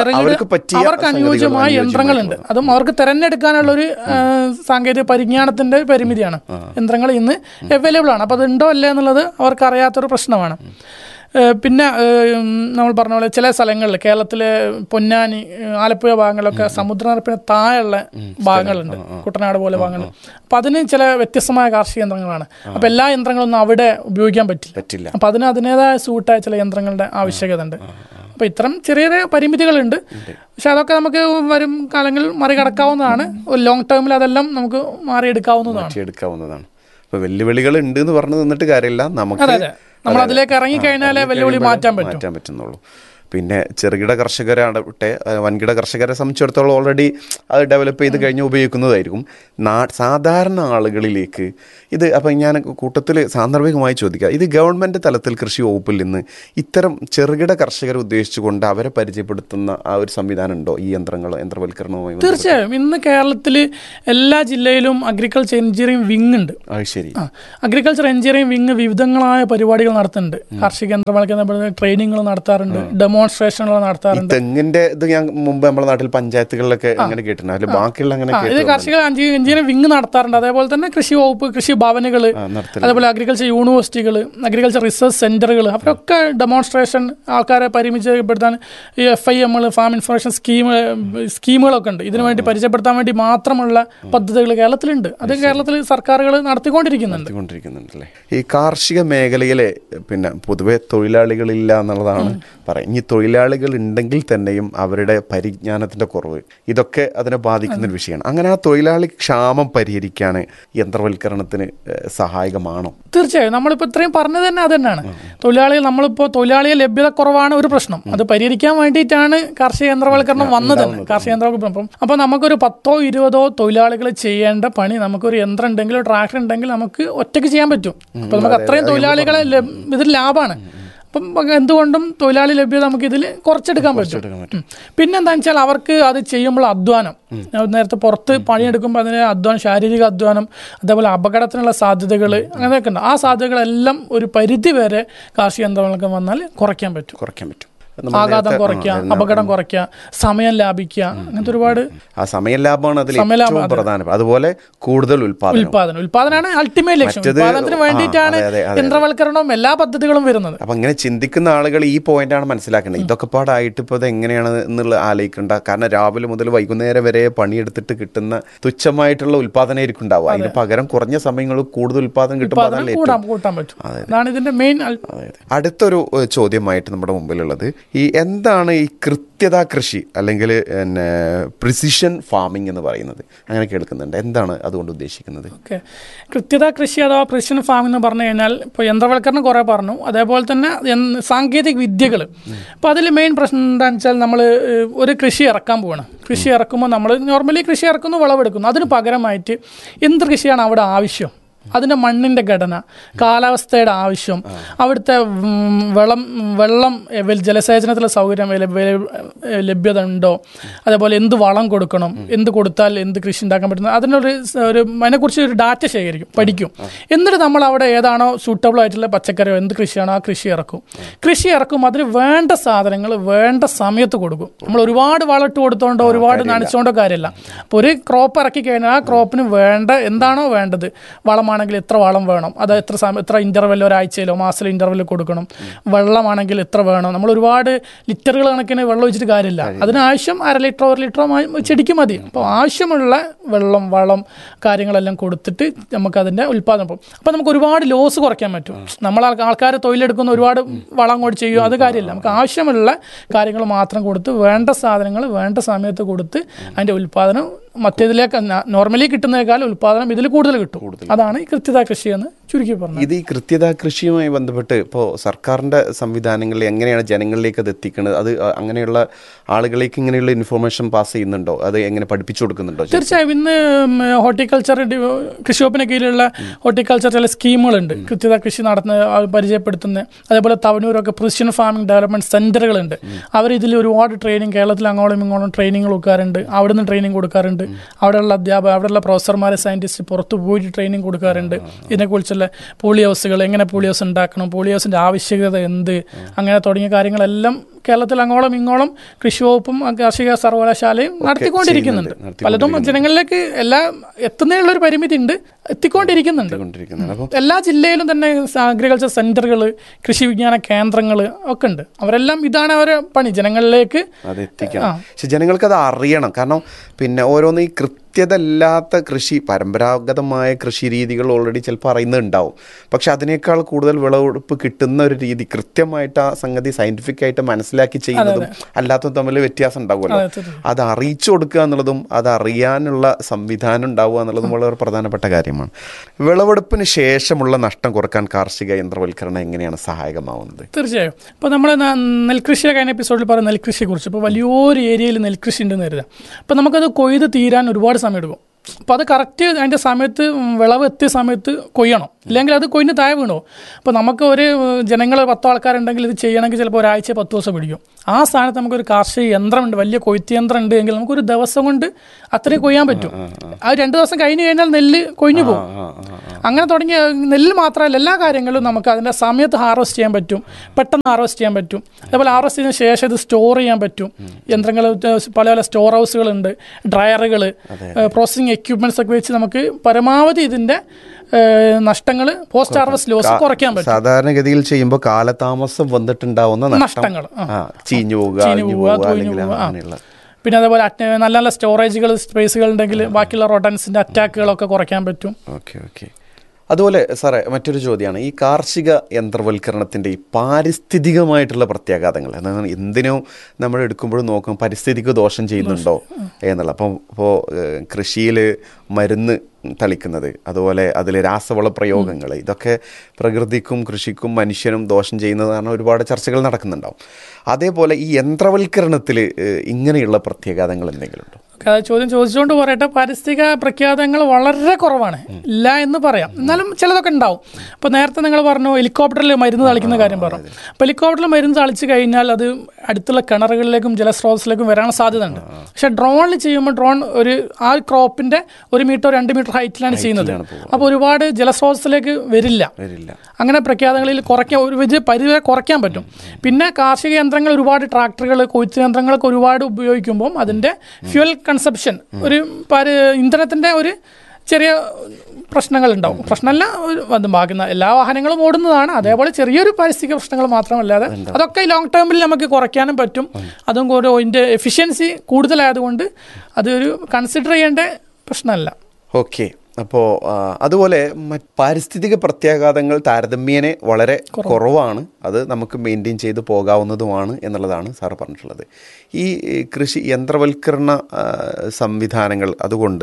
അവർക്ക് അനുയോജ്യമായ യന്ത്രങ്ങളുണ്ട്. അതും അവർക്ക് തിരഞ്ഞെടുക്കാനുള്ളൊരു സാങ്കേതിക പരിജ്ഞാനത്തിന്റെ പരിമിതിയാണ്. യന്ത്രങ്ങൾ ഇന്ന് അവൈലബിൾ ആണ്. അപ്പോൾ അതുണ്ടോ അല്ലേ എന്നുള്ളത് അവർക്ക് അറിയാത്തൊരു പ്രശ്നമാണ്. പിന്നെ നമ്മൾ പറഞ്ഞ പോലെ ചില സ്ഥലങ്ങളിൽ കേരളത്തിലെ പൊന്നാനി, ആലപ്പുഴ ഭാഗങ്ങളിലൊക്കെ സമുദ്രനിരപ്പിന് താഴെയുള്ള ഭാഗങ്ങളുണ്ട്, കുട്ടനാട് പോലെ ഭാഗങ്ങൾ. അപ്പം അതിന് ചില വ്യത്യസ്തമായ കാർഷിക യന്ത്രങ്ങളാണ്. അപ്പം എല്ലാ യന്ത്രങ്ങളൊന്നും അവിടെ ഉപയോഗിക്കാൻ പറ്റില്ല. അപ്പം അതിന് അതിനേതായ സൂട്ടായ ചില യന്ത്രങ്ങളുടെ ആവശ്യകത ഉണ്ട്. അപ്പോൾ ഇത്തരം ചെറിയ ചെറിയ പരിമിതികളുണ്ട്. പക്ഷെ അതൊക്കെ നമുക്ക് വരും കാലങ്ങളിൽ മറികടക്കാവുന്നതാണ്. ഒരു ലോങ് ടേമിൽ അതെല്ലാം നമുക്ക് മാറിയെടുക്കാവുന്നതാണ്. അപ്പോൾ വെല്ലുവിളികൾ ഉണ്ട് എന്ന് പറഞ്ഞു നിന്നിട്ട് കാര്യമില്ല, നമുക്ക് നമ്മൾ അതിലേക്ക് ഇറങ്ങിക്കഴിഞ്ഞാലേ വെല്ലുവിളി മാറ്റാൻ പറ്റും മാറ്റാൻ പറ്റുന്നുള്ളൂ. പിന്നെ ചെറുകിട കർഷകരാകട്ടെ വൻകിട കർഷകരെ സംബന്ധിച്ചിടത്തോളം ഓൾറെഡി അത് ഡെവലപ്പ് ചെയ്ത് കഴിഞ്ഞ് ഉപയോഗിക്കുന്നതായിരിക്കും. നാ സാധാരണ ആളുകളിലേക്ക് ഇത് അപ്പം ഞാൻ കൂട്ടത്തിൽ സാന്ദർഭികമായി ചോദിക്കുക, ഇത് ഗവൺമെൻറ് തലത്തിൽ കൃഷി വകുപ്പിൽ നിന്ന് ഇത്തരം ചെറുകിട കർഷകരെ ഉദ്ദേശിച്ചുകൊണ്ട് അവരെ പരിചയപ്പെടുത്തുന്ന ആ ഒരു സംവിധാനം ഉണ്ടോ ഈ യന്ത്രങ്ങൾ യന്ത്രവൽക്കരണവുമായി? തീർച്ചയായും ഇന്ന് കേരളത്തിൽ എല്ലാ ജില്ലയിലും അഗ്രികൾച്ചർ എഞ്ചിനീയറിംഗ് വിങ് ഉണ്ട്. ശരി. അഗ്രികൾച്ചർ എഞ്ചിനീയറിംഗ് വിങ് വിവിധങ്ങളായ പരിപാടികൾ നടത്തുന്നുണ്ട്. കാർഷിക യന്ത്രവൽക്കരണ ട്രെയിനിങ്ങുകൾ നടത്താറുണ്ട്, ഡെമോൺസ്ട്രേഷനുകൾ നടത്താറുണ്ട്. തെങ്ങിന്റെ ഇത് ഞാൻ മുമ്പ് നമ്മുടെ നാട്ടിൽ പഞ്ചായത്തുകളിലൊക്കെ അങ്ങനെ കേട്ടിട്ടുണ്ട്. അതിൽ ബാക്കിയുള്ള അങ്ങനെ ഇത് കാർഷിക എഞ്ചിനീയറിംഗ് വിങ് നടത്താറുണ്ട്. അതേപോലെ തന്നെ കൃഷി വകുപ്പ്, കൃഷി ഭവനുകൾ, അതേപോലെ അഗ്രികൾച്ചർ യൂണിവേഴ്സിറ്റികൾ, അഗ്രികൾച്ചർ റിസർച്ച് സെന്ററുകൾ, അവരൊക്കെ ഡെമോൺസ്ട്രേഷൻ ആൾക്കാരെ പരിമിതപ്പെടുത്താൻ ഈ F I M farm information scheme സ്കീമുകളൊക്കെ ഉണ്ട്. ഇതിനു വേണ്ടി പരിചയപ്പെടുത്താൻ വേണ്ടി മാത്രമുള്ള പദ്ധതികൾ കേരളത്തിലുണ്ട്. അത് കേരളത്തിൽ സർക്കാരുകൾ നടത്തിക്കൊണ്ടിരിക്കുന്നുണ്ട്. ഈ കാർഷിക മേഖലയിലെ പിന്നെ പൊതുവെ തൊഴിലാളികളില്ല എന്നുള്ളതാണ് പറയും. ഇനി തൊഴിലാളികൾ ഉണ്ടെങ്കിൽ തന്നെയും അവരുടെ പരിജ്ഞാനത്തിന്റെ കുറവ് ഇതൊക്കെ അതിനെ ബാധിക്കുന്ന ഒരു വിഷയമാണ്. അങ്ങനെ ആ തൊഴിലാളി ക്ഷാമം പരിഹരിക്കാൻ യന്ത്രവൽക്കരണത്തിന് സഹായകമാണോ? തീർച്ചയായും. നമ്മളിപ്പോൾ ഇത്രയും പറഞ്ഞത് തന്നെ അത് തന്നെയാണ്. തൊഴിലാളികൾ നമ്മളിപ്പോൾ തൊഴിലാളിയെ ലഭ്യത കുറവാണ് ഒരു പ്രശ്നം. അത് പരിഹരിക്കാൻ വേണ്ടിയിട്ടാണ് കാർഷിക യന്ത്രവൽക്കരണം വന്നത് തന്നെ. കാർഷിക യന്ത്രവൽക്കരണം അപ്പോൾ നമുക്കൊരു പത്തോ ഇരുപതോ തൊഴിലാളികൾ ചെയ്യേണ്ട പണി നമുക്കൊരു യന്ത്രം ഉണ്ടെങ്കിൽ, ട്രാക്ടർ ഉണ്ടെങ്കിൽ നമുക്ക് ഒറ്റയ്ക്ക് ചെയ്യാൻ പറ്റും. അപ്പോൾ നമുക്ക് അത്രയും തൊഴിലാളികളെ ഇതിൽ ലാഭമാണ്. അപ്പം എന്തുകൊണ്ടും തൊഴിലാളി ലഭ്യത നമുക്ക് ഇതിൽ കുറച്ചെടുക്കാൻ പറ്റും. പിന്നെന്താണെന്ന് വെച്ചാൽ അവർക്ക് അത് ചെയ്യുമ്പോൾ അധ്വാനം, നേരത്തെ പുറത്ത് പണിയെടുക്കുമ്പോൾ അതിന് അധ്വാനം, ശാരീരിക അധ്വാനം, അതേപോലെ അപകടത്തിനുള്ള സാധ്യതകൾ അങ്ങനെയൊക്കെ ഉണ്ട്. ആ സാധ്യതകളെല്ലാം ഒരു പരിധി വരെ കാർഷിക യന്ത്രങ്ങൾക്ക് വന്നാൽ കുറയ്ക്കാൻ പറ്റും. കുറയ്ക്കാൻ പറ്റും ആഘാതം കുറയ്ക്കുക, അപകടം കുറയ്ക്കുക, സമയം ലാഭിക്കുക, അങ്ങനത്തെ ഒരുപാട്. ആ സമയം ലാഭമാണ് അതിൽ ഏറ്റവും പ്രധാനം. അതുപോലെ കൂടുതൽ ഉൽപാദനം ഉൽപാദനം ഉൽപാദനമാണ് അൾട്ടിമേറ്റ് ലക്ഷ്യം. ഉൽപാദനത്തിന് വേണ്ടിയിട്ടാണ് യന്ത്രവൽക്കരണവും എല്ലാ പദ്ധതികളും വരുന്നത്. അപ്പൊ അങ്ങനെ ചിന്തിക്കുന്ന ആളുകൾ ഈ പോയിന്റാണ് മനസ്സിലാക്കേണ്ടത്. ഇതൊക്കെ പാടായിട്ട് ഇപ്പോൾ ഇത് എങ്ങനെയാണ് എന്നുള്ള ആലോചിക്കേണ്ട. കാരണം രാവിലെ മുതൽ വൈകുന്നേരം വരെ പണിയെടുത്തിട്ട് കിട്ടുന്ന തുച്ഛമായിട്ടുള്ള ഉൽപാദനമായിരിക്കും ഉണ്ടാവുക. അതിന് പകരം കുറഞ്ഞ സമയങ്ങളിൽ കൂടുതൽ ഉൽപാദനം കിട്ടുമ്പോൾ കൂട്ടാൻ പറ്റും. അതാണ് ഇതിന്റെ മെയിൻ. അടുത്തൊരു ചോദ്യമായിട്ട് നമ്മുടെ മുമ്പിലുള്ളത്, ഈ എന്താണ് ഈ കൃത്യത കൃഷി അല്ലെങ്കിൽ പിന്നെ പ്രിസിഷൻ ഫാമിംഗ് എന്ന് പറയുന്നത്? അങ്ങനെ കേൾക്കുന്നുണ്ട്. എന്താണ് അതുകൊണ്ട് ഉദ്ദേശിക്കുന്നത്? ഓക്കെ, കൃത്യത കൃഷി അഥവാ പ്രിസിഷൻ ഫാമിംഗ് എന്ന് പറഞ്ഞു കഴിഞ്ഞാൽ ഇപ്പോൾ യന്ത്രവൽക്കരണം കുറേ പറഞ്ഞു, അതേപോലെ തന്നെ സാങ്കേതിക വിദ്യകൾ. അപ്പോൾ അതിൽ മെയിൻ പ്രശ്നം എന്താണെന്ന് വെച്ചാൽ നമ്മൾ ഒരു കൃഷി ഇറക്കാൻ പോവാണ്. കൃഷി ഇറക്കുമ്പോൾ നമ്മൾ നോർമലി കൃഷി ഇറക്കുന്നു, വിളവെടുക്കുന്നു. അതിന് പകരമായിട്ട് എന്ത് കൃഷിയാണ് അവിടെ ആവശ്യം, അതിൻ്റെ മണ്ണിൻ്റെ ഘടന, കാലാവസ്ഥയുടെ ആവശ്യം, അവിടുത്തെ വെള്ളം വെള്ളം ജലസേചനത്തിലെ സൗകര്യം ലഭ്യത ഉണ്ടോ, അതേപോലെ എന്ത് വളം കൊടുക്കണം, എന്ത് കൊടുത്താൽ എന്ത് കൃഷി ഉണ്ടാക്കാൻ പറ്റുന്നത്, അതിനൊരു ഒരു അതിനെക്കുറിച്ച് ഒരു ഡാറ്റ ശേഖരിക്കും, പഠിക്കും. എന്നിട്ട് നമ്മൾ അവിടെ ഏതാണോ സൂട്ടബിൾ ആയിട്ടുള്ള പച്ചക്കറിയോ എന്ത് കൃഷിയാണോ ആ കൃഷി ഇറക്കും. കൃഷി ഇറക്കും അതിന് വേണ്ട സാധനങ്ങൾ വേണ്ട സമയത്ത് കൊടുക്കും. നമ്മൾ ഒരുപാട് വളമിട്ട് കൊടുത്തോണ്ടോ ഒരുപാട് നനച്ചുകൊണ്ടോ കാര്യമില്ല. അപ്പോൾ ഒരു ക്രോപ്പ് ഇറക്കി കഴിഞ്ഞാൽ ആ ക്രോപ്പിന് വേണ്ട എന്താണോ വേണ്ടത്, വളമാണ് ആണെങ്കിൽ എത്ര വളം വേണം, അത് എത്ര സമയം എത്ര ഇൻ്റർവെല്ലോ ഒരാഴ്ചയിലോ മാസത്തിലോ ഇൻ്റർവെല്ലോ കൊടുക്കണം. വെള്ളമാണെങ്കിൽ എത്ര വേണം. നമ്മൾ ഒരുപാട് ലിറ്ററുകൾ കണക്കിന് വെള്ളം ഒഴിച്ചിട്ട് കാര്യമില്ല. അതിനാവശ്യം അര ലിറ്ററോ ഒരു ലിറ്ററോ ചെടിക്ക് മതി. അപ്പോൾ ആവശ്യമുള്ള വെള്ളം വളം കാര്യങ്ങളെല്ലാം കൊടുത്തിട്ട് നമുക്കതിൻ്റെ ഉൽപ്പാദനം പോകും. അപ്പോൾ നമുക്ക് ഒരുപാട് ലോസ് കുറയ്ക്കാൻ പറ്റും. നമ്മൾ ആൾക്കാർ തൊഴിലെടുക്കുന്ന ഒരുപാട് വളം കൂടി ചെയ്യും, അത് കാര്യമില്ല. നമുക്ക് ആവശ്യമുള്ള കാര്യങ്ങൾ മാത്രം കൊടുത്ത് വേണ്ട സാധനങ്ങൾ വേണ്ട സമയത്ത് കൊടുത്ത് അതിൻ്റെ ഉൽപ്പാദനം മറ്റേതിലേക്ക് നോർമലി കിട്ടുന്നതിനേക്കാൾ ഉൽപ്പാദനം ഇതിൽ കൂടുതൽ കിട്ടും. അതാണ് ഈ കൃത്യത കൃഷി എന്ന് ചുരുക്കി പറഞ്ഞത്. ഇത് ഈ കൃത്യത കൃഷിയുമായി ബന്ധപ്പെട്ട് ഇപ്പോൾ സർക്കാരിൻ്റെ സംവിധാനങ്ങളിൽ എങ്ങനെയാണ് ജനങ്ങളിലേക്ക് അത് എത്തിക്കുന്നത്? അത് അങ്ങനെയുള്ള ആളുകളിലേക്ക് ഇങ്ങനെയുള്ള ഇൻഫർമേഷൻ പാസ് ചെയ്യുന്നുണ്ടോ? അത് എങ്ങനെ പഠിപ്പിച്ചു കൊടുക്കുന്നുണ്ടോ? തീർച്ചയായും ഇന്ന് ഹോർട്ടിക്കൾച്ചർ കൃഷി വകുപ്പിന് കീഴിലുള്ള ഹോർട്ടിക്കൾച്ചർ ചില സ്കീമുകളുണ്ട്, കൃത്യത കൃഷി നടത്തുന്ന പരിചയപ്പെടുത്തുന്ന. അതേപോലെ തവനൂരൊക്കെ പ്രിസിഷൻ ഫാമിംഗ് ഡെവലപ്മെൻറ്റ് സെൻ്ററുകളുണ്ട്. അവർ ഇതിൽ ഒരുപാട് ട്രെയിനിങ് കേരളത്തിൽ അങ്ങോളം ഇങ്ങോളം ട്രെയിനിങ് കൊടുക്കാറുണ്ട്. അവിടെ നിന്ന് ട്രെയിനിങ് കൊടുക്കാറുണ്ട്. അവിടെയുള്ള അധ്യാപകർ അവിടെയുള്ള പ്രൊഫസർമാരെ സയൻറ്റിസ്റ്റ് പുറത്ത് പോയിട്ട് ട്രെയിനിങ് കൊടുക്കാറുണ്ട്. ഇതിനെക്കുറിച്ചുള്ള പോളി ഹൗസുകൾ, എങ്ങനെ പോളി ഹൗസ് ഉണ്ടാക്കണം, പോളി ഹൗസിൻ്റെ ആവശ്യകത എന്ത്, അങ്ങനെ തുടങ്ങിയ കാര്യങ്ങളെല്ലാം കേരളത്തിൽ അങ്ങോളം ഇങ്ങോളം കൃഷി വകുപ്പും കാർഷിക സർവകലാശാലയും നടത്തിക്കൊണ്ടിരിക്കുന്നുണ്ട്. പലതും ജനങ്ങളിലേക്ക് എല്ലാം എത്തുന്നതിനുള്ളൊരു പരിമിതി ഉണ്ട്, എത്തിക്കൊണ്ടിരിക്കുന്നുണ്ട്. എല്ലാ ജില്ലയിലും തന്നെ അഗ്രികൾച്ചർ സെന്ററുകൾ, കൃഷി വിജ്ഞാന കേന്ദ്രങ്ങൾ ഒക്കെ ഉണ്ട്. അവരെല്ലാം ഇതാണ് അവരെ പണി, ജനങ്ങളിലേക്ക് അത് എത്തിക്കണം. പക്ഷെ ജനങ്ങൾക്ക് അത് അറിയണം. കാരണം പിന്നെ ഓരോന്ന് ഈ കൃത്യതല്ലാത്ത കൃഷി, പരമ്പരാഗതമായ കൃഷി രീതികൾ ഓൾറെഡി ചിലപ്പോൾ അറിയുന്നുണ്ടാവും. പക്ഷെ അതിനേക്കാൾ കൂടുതൽ വിളവെടുപ്പ് കിട്ടുന്ന ഒരു രീതി, കൃത്യമായിട്ട് ആ സംഗതി സയൻറ്റിഫിക് ആയിട്ട് മനസ്സിലാക്കി മനസ്സിലാക്കി ചെയ്യുന്നതും അല്ലാത്തതും തമ്മിൽ വ്യത്യാസം ഉണ്ടാവുമല്ലോ. അത് അറിയിച്ചു കൊടുക്കുക എന്നുള്ളതും അത് അറിയാനുള്ള സംവിധാനം ഉണ്ടാവുക എന്നുള്ളതും വളരെ പ്രധാനപ്പെട്ട കാര്യമാണ്. വിളവെടുപ്പിന് ശേഷമുള്ള നഷ്ടം കുറക്കാൻ കാർഷിക യന്ത്രവൽക്കരണം എങ്ങനെയാണ് സഹായകമാവുന്നത്? തീർച്ചയായും. ഇപ്പോൾ നമ്മൾ നെൽകൃഷിയുടെ കഴിഞ്ഞ എപ്പിസോഡിൽ പറയുന്ന നെൽകൃഷിയെ കുറിച്ച്, ഇപ്പോൾ വലിയൊരു ഏരിയയിൽ നെൽകൃഷി ഉണ്ടെന്ന് കരുതാം. അപ്പോൾ നമുക്കത് കൊയ്ത് തീരാൻ ഒരുപാട് സമയം എടുക്കും. അപ്പോൾ അത് കറക്റ്റ് അതിൻ്റെ സമയത്ത് വിളവ് എത്തിയ സമയത്ത് കൊയ്യണം, ഇല്ലെങ്കിൽ അത് കൊയ്ഞ്ഞ് താഴെ വീണോ. അപ്പോൾ നമുക്ക് ഒരു ജനങ്ങൾ പത്തോ ആൾക്കാരുണ്ടെങ്കിൽ ഇത് ചെയ്യണമെങ്കിൽ ചിലപ്പോൾ ഒരാഴ്ച പത്ത് ദിവസം പിടിക്കും. ആ സ്ഥാനത്ത് നമുക്കൊരു കാർഷിക യന്ത്രമുണ്ട്, വലിയ കൊയ്ത്ത് യന്ത്രം ഉണ്ട് എങ്കിൽ നമുക്കൊരു ദിവസം കൊണ്ട് അത്രയും കൊയ്യാൻ പറ്റും. ആ രണ്ട് ദിവസം കഴിഞ്ഞ് കഴിഞ്ഞാൽ നെല്ല് കൊയ്ഞ്ഞു പോകും. അങ്ങനെ തുടങ്ങിയ നെല്ല് മാത്രമല്ല, എല്ലാ കാര്യങ്ങളും നമുക്ക് അതിൻ്റെ സമയത്ത് ഹാർവെസ്റ്റ് ചെയ്യാൻ പറ്റും, പെട്ടെന്ന് ഹാർവെസ്റ്റ് ചെയ്യാൻ പറ്റും. അതേപോലെ ഹാർവെസ്റ്റ് ചെയ്തതിന് ശേഷം ഇത് സ്റ്റോർ ചെയ്യാൻ പറ്റും. യന്ത്രങ്ങൾ പല പല സ്റ്റോർ ഹൗസുകളുണ്ട്, ഡ്രയറുകൾ, പ്രോസസ്സിംഗ് എക്യുപ്മെന്റ്സ് ഒക്കെ വെച്ച് നമുക്ക് പരമാവധി ഇതിന്റെ നഷ്ടങ്ങൾ, പോസ്റ്റ് ഹാർവസ്റ്റ് ലോസ് കുറയ്ക്കാൻ പറ്റും. സാധാരണഗതിയിൽ ചെയ്യുമ്പോൾ കാലതാമസം വന്നിട്ടുണ്ടാവുന്ന നഷ്ടങ്ങൾ, ചീഞ്ഞു പോകുക, പിന്നെ അതേപോലെ നല്ല നല്ല സ്റ്റോറേജുകൾ, സ്പേസുകൾ ഉണ്ടെങ്കിൽ ബാക്കിയുള്ള റോട്ടൻസിന്റെ അറ്റാക്കുകളൊക്കെ കുറയ്ക്കാൻ പറ്റും. ഓക്കെ ഓക്കെ അതുപോലെ സാറേ മറ്റൊരു ചോദ്യമാണ്, ഈ കാർഷിക യന്ത്രവൽക്കരണത്തിൻ്റെ ഈ പാരിസ്ഥിതികമായിട്ടുള്ള പ്രത്യാഘാതങ്ങൾ. എന്നാൽ എന്തിനോ നമ്മൾ എടുക്കുമ്പോഴും നോക്കും പരിസ്ഥിതിക്ക് ദോഷം ചെയ്യുന്നുണ്ടോ എന്നുള്ള. അപ്പം ഇപ്പോൾ കൃഷിയിൽ മരുന്ന് തളിക്കുന്നത്, അതുപോലെ അതിൽ രാസവള പ്രയോഗങ്ങൾ, ഇതൊക്കെ പ്രകൃതിക്കും കൃഷിക്കും മനുഷ്യനും ദോഷം ചെയ്യുന്നതാണ് ഒരുപാട് ചർച്ചകൾ നടക്കുന്നുണ്ടാവും. അതേപോലെ ഈ യന്ത്രവൽക്കരണത്തിൽ ഇങ്ങനെയുള്ള പ്രത്യാഘാതങ്ങൾ എന്തെങ്കിലും ഉണ്ടോ? ചോദ്യം ചോദിച്ചുകൊണ്ട് പറയട്ടെ, പാരിസ്ഥിതിക പ്രഖ്യാതങ്ങൾ വളരെ കുറവാണ്, ഇല്ല എന്ന് പറയാം. എന്നാലും ചിലതൊക്കെ ഉണ്ടാവും. ഇപ്പോൾ നേരത്തെ നിങ്ങൾ പറഞ്ഞു ഹെലികോപ്റ്ററിൽ മരുന്ന് തളിക്കുന്ന കാര്യം പറഞ്ഞു. അപ്പോൾ ഹെലികോപ്റ്ററിൽ മരുന്ന് തളിച്ച് കഴിഞ്ഞാൽ അത് അടുത്തുള്ള കിണറുകളിലേക്കും ജലസ്രോതസ്സിലേക്കും വരാൻ സാധ്യതയുണ്ട്. പക്ഷേ ഡ്രോണിൽ ചെയ്യുമ്പോൾ ഡ്രോൺ ഒരു ആ ക്രോപ്പിൻ്റെ ഒരു മീറ്റർ രണ്ട് മീറ്റർ ഹൈറ്റിലാണ് ചെയ്യുന്നത്. അപ്പോൾ ഒരുപാട് ജലസ്രോതസ്സിലേക്ക് വരില്ല. അങ്ങനെ പ്രഖ്യാതങ്ങളിൽ കുറയ്ക്കാൻ ഒരു വലിയ പരിധി കുറയ്ക്കാൻ പറ്റും. പിന്നെ കാർഷിക യന്ത്രങ്ങൾ, ഒരുപാട് ട്രാക്ടറുകൾ, കൊയ്ത്ത് യന്ത്രങ്ങളൊക്കെ ഒരുപാട് ഉപയോഗിക്കുമ്പോൾ അതിൻ്റെ ഫ്യൂൽ കൺസപ്ഷൻ, ഒരു ഇന്ധനത്തിൻ്റെ ഒരു ചെറിയ പ്രശ്നങ്ങളുണ്ടാവും. പ്രശ്നമല്ല, അത് ബാക്കുന്ന എല്ലാ വാഹനങ്ങളും ഓടുന്നതാണ്. അതേപോലെ ചെറിയൊരു പാരിസ്ഥിതിക പ്രശ്നങ്ങൾ മാത്രമല്ലാതെ അതൊക്കെ ലോങ് ടേമിൽ നമുക്ക് കുറയ്ക്കാനും പറ്റും. അതും കൂടെ അതിൻ്റെ എഫിഷ്യൻസി കൂടുതലായതുകൊണ്ട് അതൊരു കൺസിഡർ ചെയ്യേണ്ട പ്രശ്നമല്ല. ഓക്കെ. അപ്പോൾ അതുപോലെ പാരിസ്ഥിതിക പ്രത്യാഘാതങ്ങൾ താരതമ്യേന വളരെ കുറവാണ്, അത് നമുക്ക് മെയിൻറ്റെയിൻ ചെയ്ത് പോകാവുന്നതുമാണ് എന്നുള്ളതാണ് സാറ് പറഞ്ഞിട്ടുള്ളത്. ഈ കൃഷി യന്ത്രവൽക്കരണ സംവിധാനങ്ങൾ, അതുകൊണ്ട്